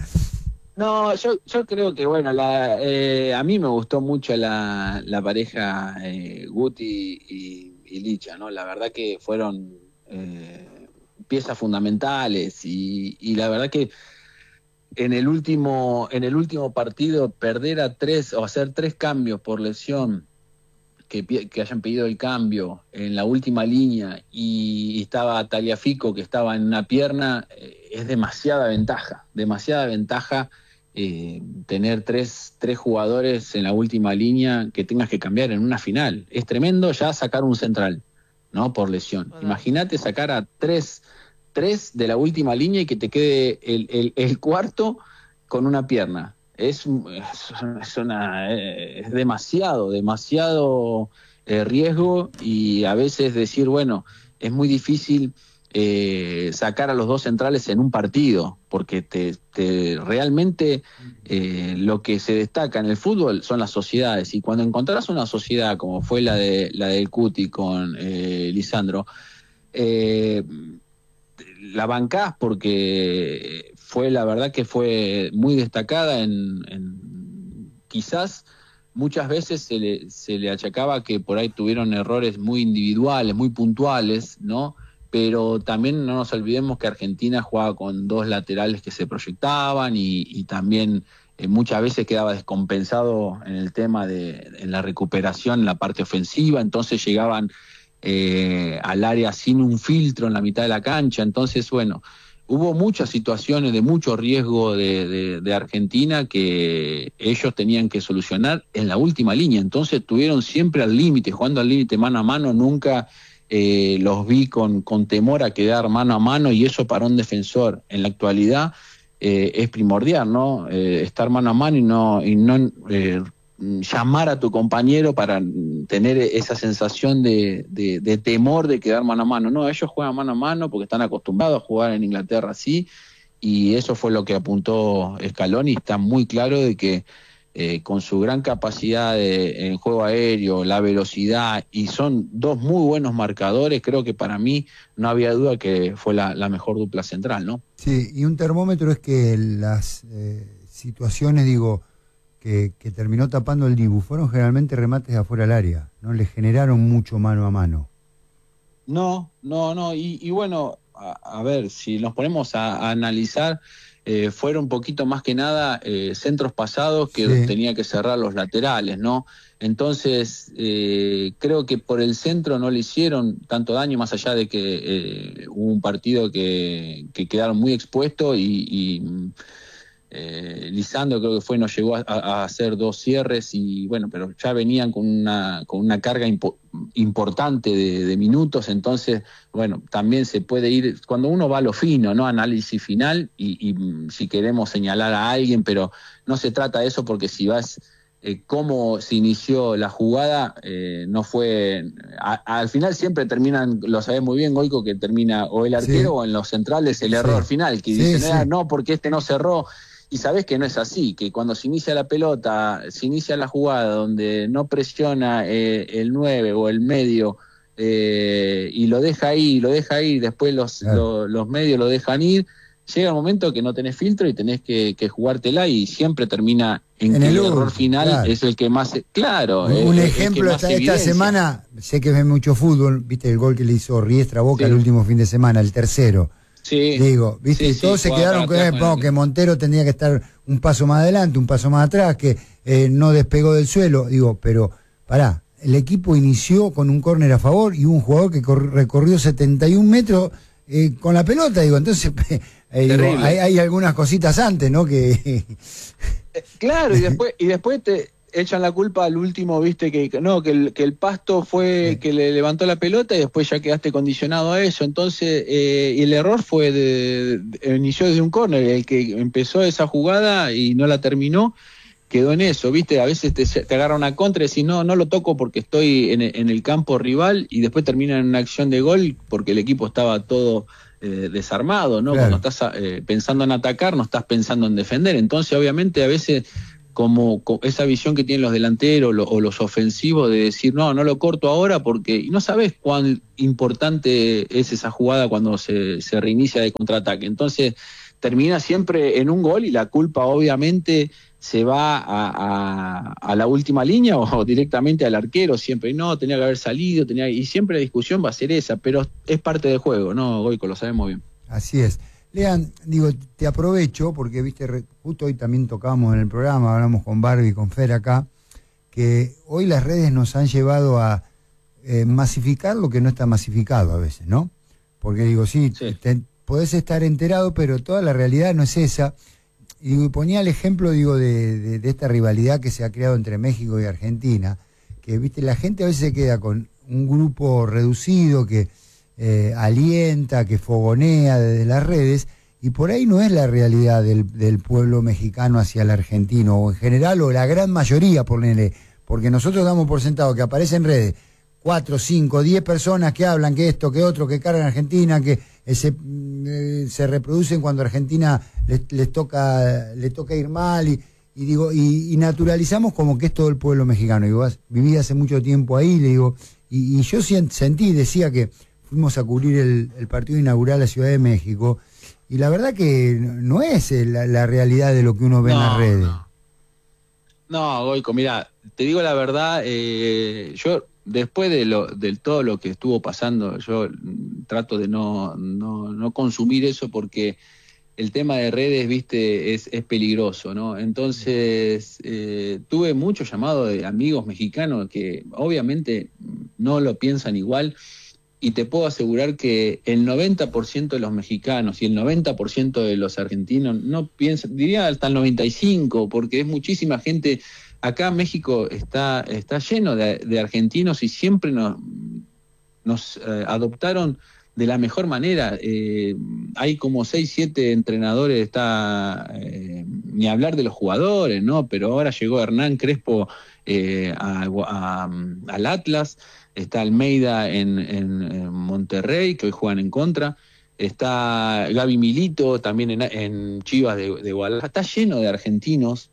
No, yo, yo creo que, bueno, la, eh, a mí me gustó mucho la, la pareja eh, Guti y, y Licha, ¿no? La verdad que fueron eh, piezas fundamentales y, y la verdad que en el último en el último partido perder a tres o hacer tres cambios por lesión, que, que hayan pedido el cambio en la última línea y estaba Tagliafico que estaba en una pierna, eh, es demasiada ventaja, demasiada ventaja. Eh, tener tres, tres jugadores en la última línea que tengas que cambiar en una final. Es tremendo ya sacar un central, ¿no? Por lesión. Bueno. Imagínate sacar a tres, tres de la última línea y que te quede el, el, el cuarto con una pierna. Es, es, una, es demasiado, demasiado eh, riesgo y a veces decir, bueno, es muy difícil Eh, sacar a los dos centrales en un partido, porque te, te realmente eh, lo que se destaca en el fútbol son las sociedades, y cuando encontrás una sociedad como fue la de la del Cuti con eh, Lisandro, eh, la bancás porque fue, la verdad que fue muy destacada en, en quizás muchas veces se le, se le achacaba que por ahí tuvieron errores muy individuales, muy puntuales, ¿no? Pero también no nos olvidemos que Argentina jugaba con dos laterales que se proyectaban y, y también eh, muchas veces quedaba descompensado en el tema de en la recuperación, en la parte ofensiva, entonces llegaban eh, al área sin un filtro en la mitad de la cancha, entonces bueno, hubo muchas situaciones de mucho riesgo de, de, de Argentina que ellos tenían que solucionar en la última línea, entonces estuvieron siempre al límite, jugando al límite mano a mano, nunca Eh, los vi con, con temor a quedar mano a mano, y eso para un defensor en la actualidad eh, es primordial, ¿no? Eh, estar mano a mano y no, y no eh, llamar a tu compañero para tener esa sensación de, de, de temor de quedar mano a mano. No, ellos juegan mano a mano porque están acostumbrados a jugar en Inglaterra así, y eso fue lo que apuntó Scaloni, y está muy claro de que Eh, con su gran capacidad de, en juego aéreo, la velocidad, y son dos muy buenos marcadores, creo que para mí no había duda que fue la, la mejor dupla central, ¿no? Sí, y un termómetro es que las eh, situaciones, digo, que, que terminó tapando el Dibu, fueron generalmente remates de afuera del área, ¿no? Le generaron mucho mano a mano. No, no, no, y, y bueno, a, a ver, si nos ponemos a, a analizar, Eh, fueron un poquito más que nada eh, centros pasados que sí. tenía que cerrar los laterales, ¿no? Entonces, eh, creo que por el centro no le hicieron tanto daño, más allá de que eh, hubo un partido que, que quedaron muy expuestos y, y eh, Lisandro creo que fue, nos llegó a, a hacer dos cierres y bueno, pero ya venían con una, con una carga impo importante de, de minutos, entonces, bueno, también se puede ir, cuando uno va a lo fino, ¿no? Análisis final y, y si queremos señalar a alguien, pero no se trata de eso porque si vas, eh, cómo se inició la jugada, eh, no fue, a, al final siempre terminan, lo sabés muy bien, Goico, que termina o el arquero sí. o en los centrales el sí. error final, que sí, dicen, sí. ah, no, porque este no cerró. Y sabés que no es así, que cuando se inicia la pelota, se inicia la jugada donde no presiona eh, el nueve o el medio eh, y lo deja ahí, lo deja ahí, después los, claro. lo, los medios lo dejan ir, llega el momento que no tenés filtro y tenés que, que jugártela y siempre termina en, en que el, el error final claro. es el que más... Claro. Un eh, ejemplo, esta, esta semana, sé que ves mucho fútbol, viste el gol que le hizo Riestra Boca sí. el último fin de semana, el tercero. Sí, digo, viste, sí, todos sí, se quedaron con eh, no, que Montero tendría que estar un paso más adelante, un paso más atrás, que eh, no despegó del suelo, digo, pero pará, el equipo inició con un córner a favor y un jugador que recorrió setenta y un metros eh, con la pelota, digo, entonces eh, digo, hay, hay algunas cositas antes, ¿no? Que claro, y después y después te echan la culpa al último, viste, que no, que el, que el Pasto fue sí. que le levantó la pelota y después ya quedaste condicionado a eso. Entonces, eh, y el error fue de, de, inició desde un córner, el que empezó esa jugada y no la terminó, quedó en eso, viste, a veces te, te agarra una contra y decís, no, no lo toco porque estoy en, en el campo rival, y después termina en una acción de gol porque el equipo estaba todo eh, desarmado, ¿no? Claro. Cuando estás eh, pensando en atacar, no estás pensando en defender. Entonces, obviamente, a veces como esa visión que tienen los delanteros lo, o los ofensivos de decir, no, no lo corto ahora porque y no sabes cuán importante es esa jugada cuando se, se reinicia de contraataque. Entonces termina siempre en un gol y la culpa obviamente se va a, a, a la última línea o directamente al arquero siempre. Y no, tenía que haber salido, tenía y siempre la discusión va a ser esa, pero es parte del juego, ¿no, Goico? Lo sabemos bien. Así es. Lean, digo, te aprovecho porque, viste, justo hoy también tocábamos en el programa, hablamos con Barbie y con Fer acá, que hoy las redes nos han llevado a eh, masificar lo que no está masificado a veces, ¿no? Porque digo, sí, sí. Te, podés estar enterado, pero toda la realidad no es esa. Y digo, ponía el ejemplo, digo, de, de, de esta rivalidad que se ha creado entre México y Argentina, que, viste, la gente a veces se queda con un grupo reducido que Eh, alienta, que fogonea desde las redes, y por ahí no es la realidad del, del pueblo mexicano hacia el argentino, o en general, o la gran mayoría, ponele, porque nosotros damos por sentado que aparecen en redes cuatro, cinco, diez personas que hablan que esto, que otro, que cargan a Argentina, que eh, se, eh, se reproducen cuando a Argentina les, les toca les toca ir mal, y, y digo y, y naturalizamos como que es todo el pueblo mexicano. Digo, viví hace mucho tiempo ahí, le digo, y, y yo sentí, decía que fuimos a cubrir el, el partido inaugural a la Ciudad de México, y la verdad que no es la, la realidad de lo que uno ve no, en las redes. No, no Goico, mira, te digo la verdad, eh, yo después de lo de todo lo que estuvo pasando, yo trato de no, no, no consumir eso porque el tema de redes, viste, es, es peligroso, ¿no? Entonces, eh, tuve muchos llamados de amigos mexicanos que obviamente no lo piensan igual. Y te puedo asegurar que el noventa por ciento de los mexicanos y el noventa por ciento de los argentinos no piensan, diría hasta el noventa y cinco por ciento, porque es muchísima gente. Acá México está, está lleno de, de argentinos y siempre nos, nos eh, adoptaron de la mejor manera. Eh, hay como seis, siete entrenadores, está eh, ni hablar de los jugadores, ¿no? Pero ahora llegó Hernán Crespo eh, a, a, al Atlas. Está Almeida en, en, en Monterrey, que hoy juegan en contra. Está Gaby Milito, también en, en Chivas de, de Guadalajara. Está lleno de argentinos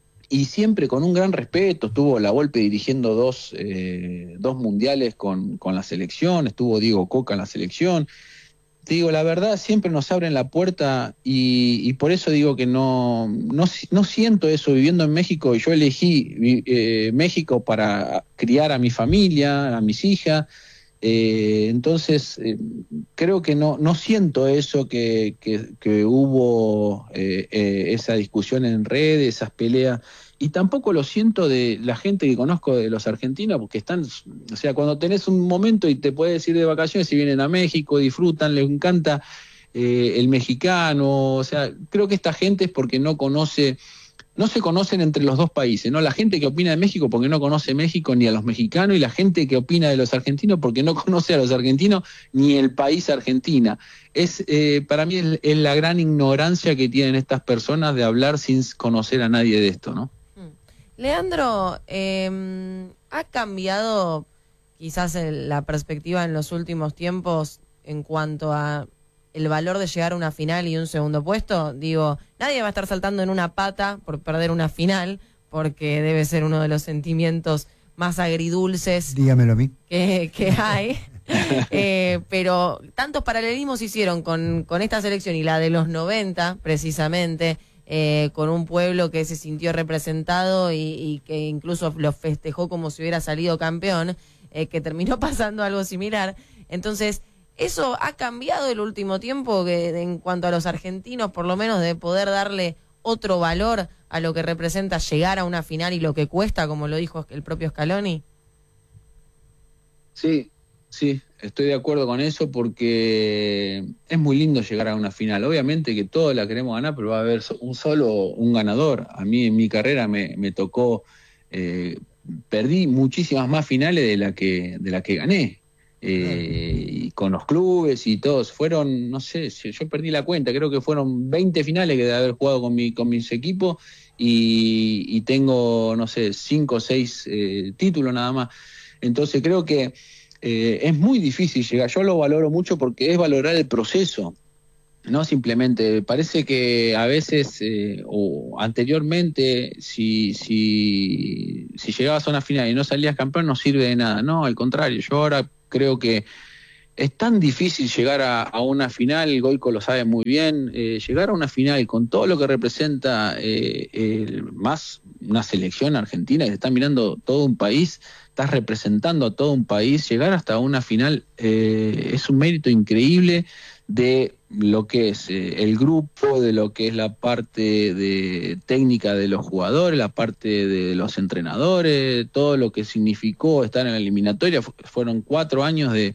y siempre con un gran respeto. Estuvo La Volpe dirigiendo dos, eh, dos mundiales con, con la selección. Estuvo Diego Coca en la selección. Te digo, la verdad, siempre nos abren la puerta y, y por eso digo que no, no, no siento eso viviendo en México. Yo elegí eh, México para criar a mi familia, a mis hijas. Eh, entonces, eh, creo que no, no siento eso que, que, que hubo eh, eh, esa discusión en redes, esas peleas. Y tampoco lo siento de la gente que conozco de los argentinos, porque están, o sea, cuando tenés un momento y te puedes ir de vacaciones, si vienen a México, disfrutan, les encanta eh, el mexicano, o sea, creo que esta gente es porque no conoce, no se conocen entre los dos países, ¿no? La gente que opina de México porque no conoce México ni a los mexicanos, y la gente que opina de los argentinos porque no conoce a los argentinos ni el país Argentina. Es eh, para mí es, es la gran ignorancia que tienen estas personas de hablar sin conocer a nadie de esto, ¿no? Leandro, eh, ¿ha cambiado quizás el, la perspectiva en los últimos tiempos en cuanto a el valor de llegar a una final y un segundo puesto? Digo, nadie va a estar saltando en una pata por perder una final, porque debe ser uno de los sentimientos más agridulces Dígamelo a mí. que, que hay. eh, pero tantos paralelismos se hicieron con, con esta selección y la de los noventa, precisamente, Eh, con un pueblo que se sintió representado y, y que incluso lo festejó como si hubiera salido campeón, eh, que terminó pasando algo similar. Entonces, ¿eso ha cambiado el último tiempo que, en cuanto a los argentinos, por lo menos, de poder darle otro valor a lo que representa llegar a una final y lo que cuesta, como lo dijo el propio Scaloni? Sí, sí, estoy de acuerdo con eso porque es muy lindo llegar a una final. Obviamente que todos la queremos ganar, pero va a haber un solo, un ganador. A mí en mi carrera me, me tocó eh, perdí muchísimas más finales de la que, de la que gané. Eh, y con los clubes y todos, fueron, no sé, yo perdí la cuenta, creo que fueron veinte finales que de haber jugado con, mi, con mis equipos y, y tengo, no sé, cinco o seis eh, títulos nada más. Entonces creo que eh, es muy difícil llegar, yo lo valoro mucho porque es valorar el proceso, no simplemente, parece que a veces eh, o anteriormente si, si, si llegabas a una final y no salías campeón no sirve de nada, no, al contrario, yo ahora creo que es tan difícil llegar a, a una final, Goico lo sabe muy bien, eh, llegar a una final con todo lo que representa eh, el, más una selección argentina que te está mirando todo un país, estás representando a todo un país, llegar hasta una final eh, es un mérito increíble de lo que es eh, el grupo, de lo que es la parte de técnica de los jugadores, la parte de los entrenadores, todo lo que significó estar en la eliminatoria. Fu- fueron cuatro años de,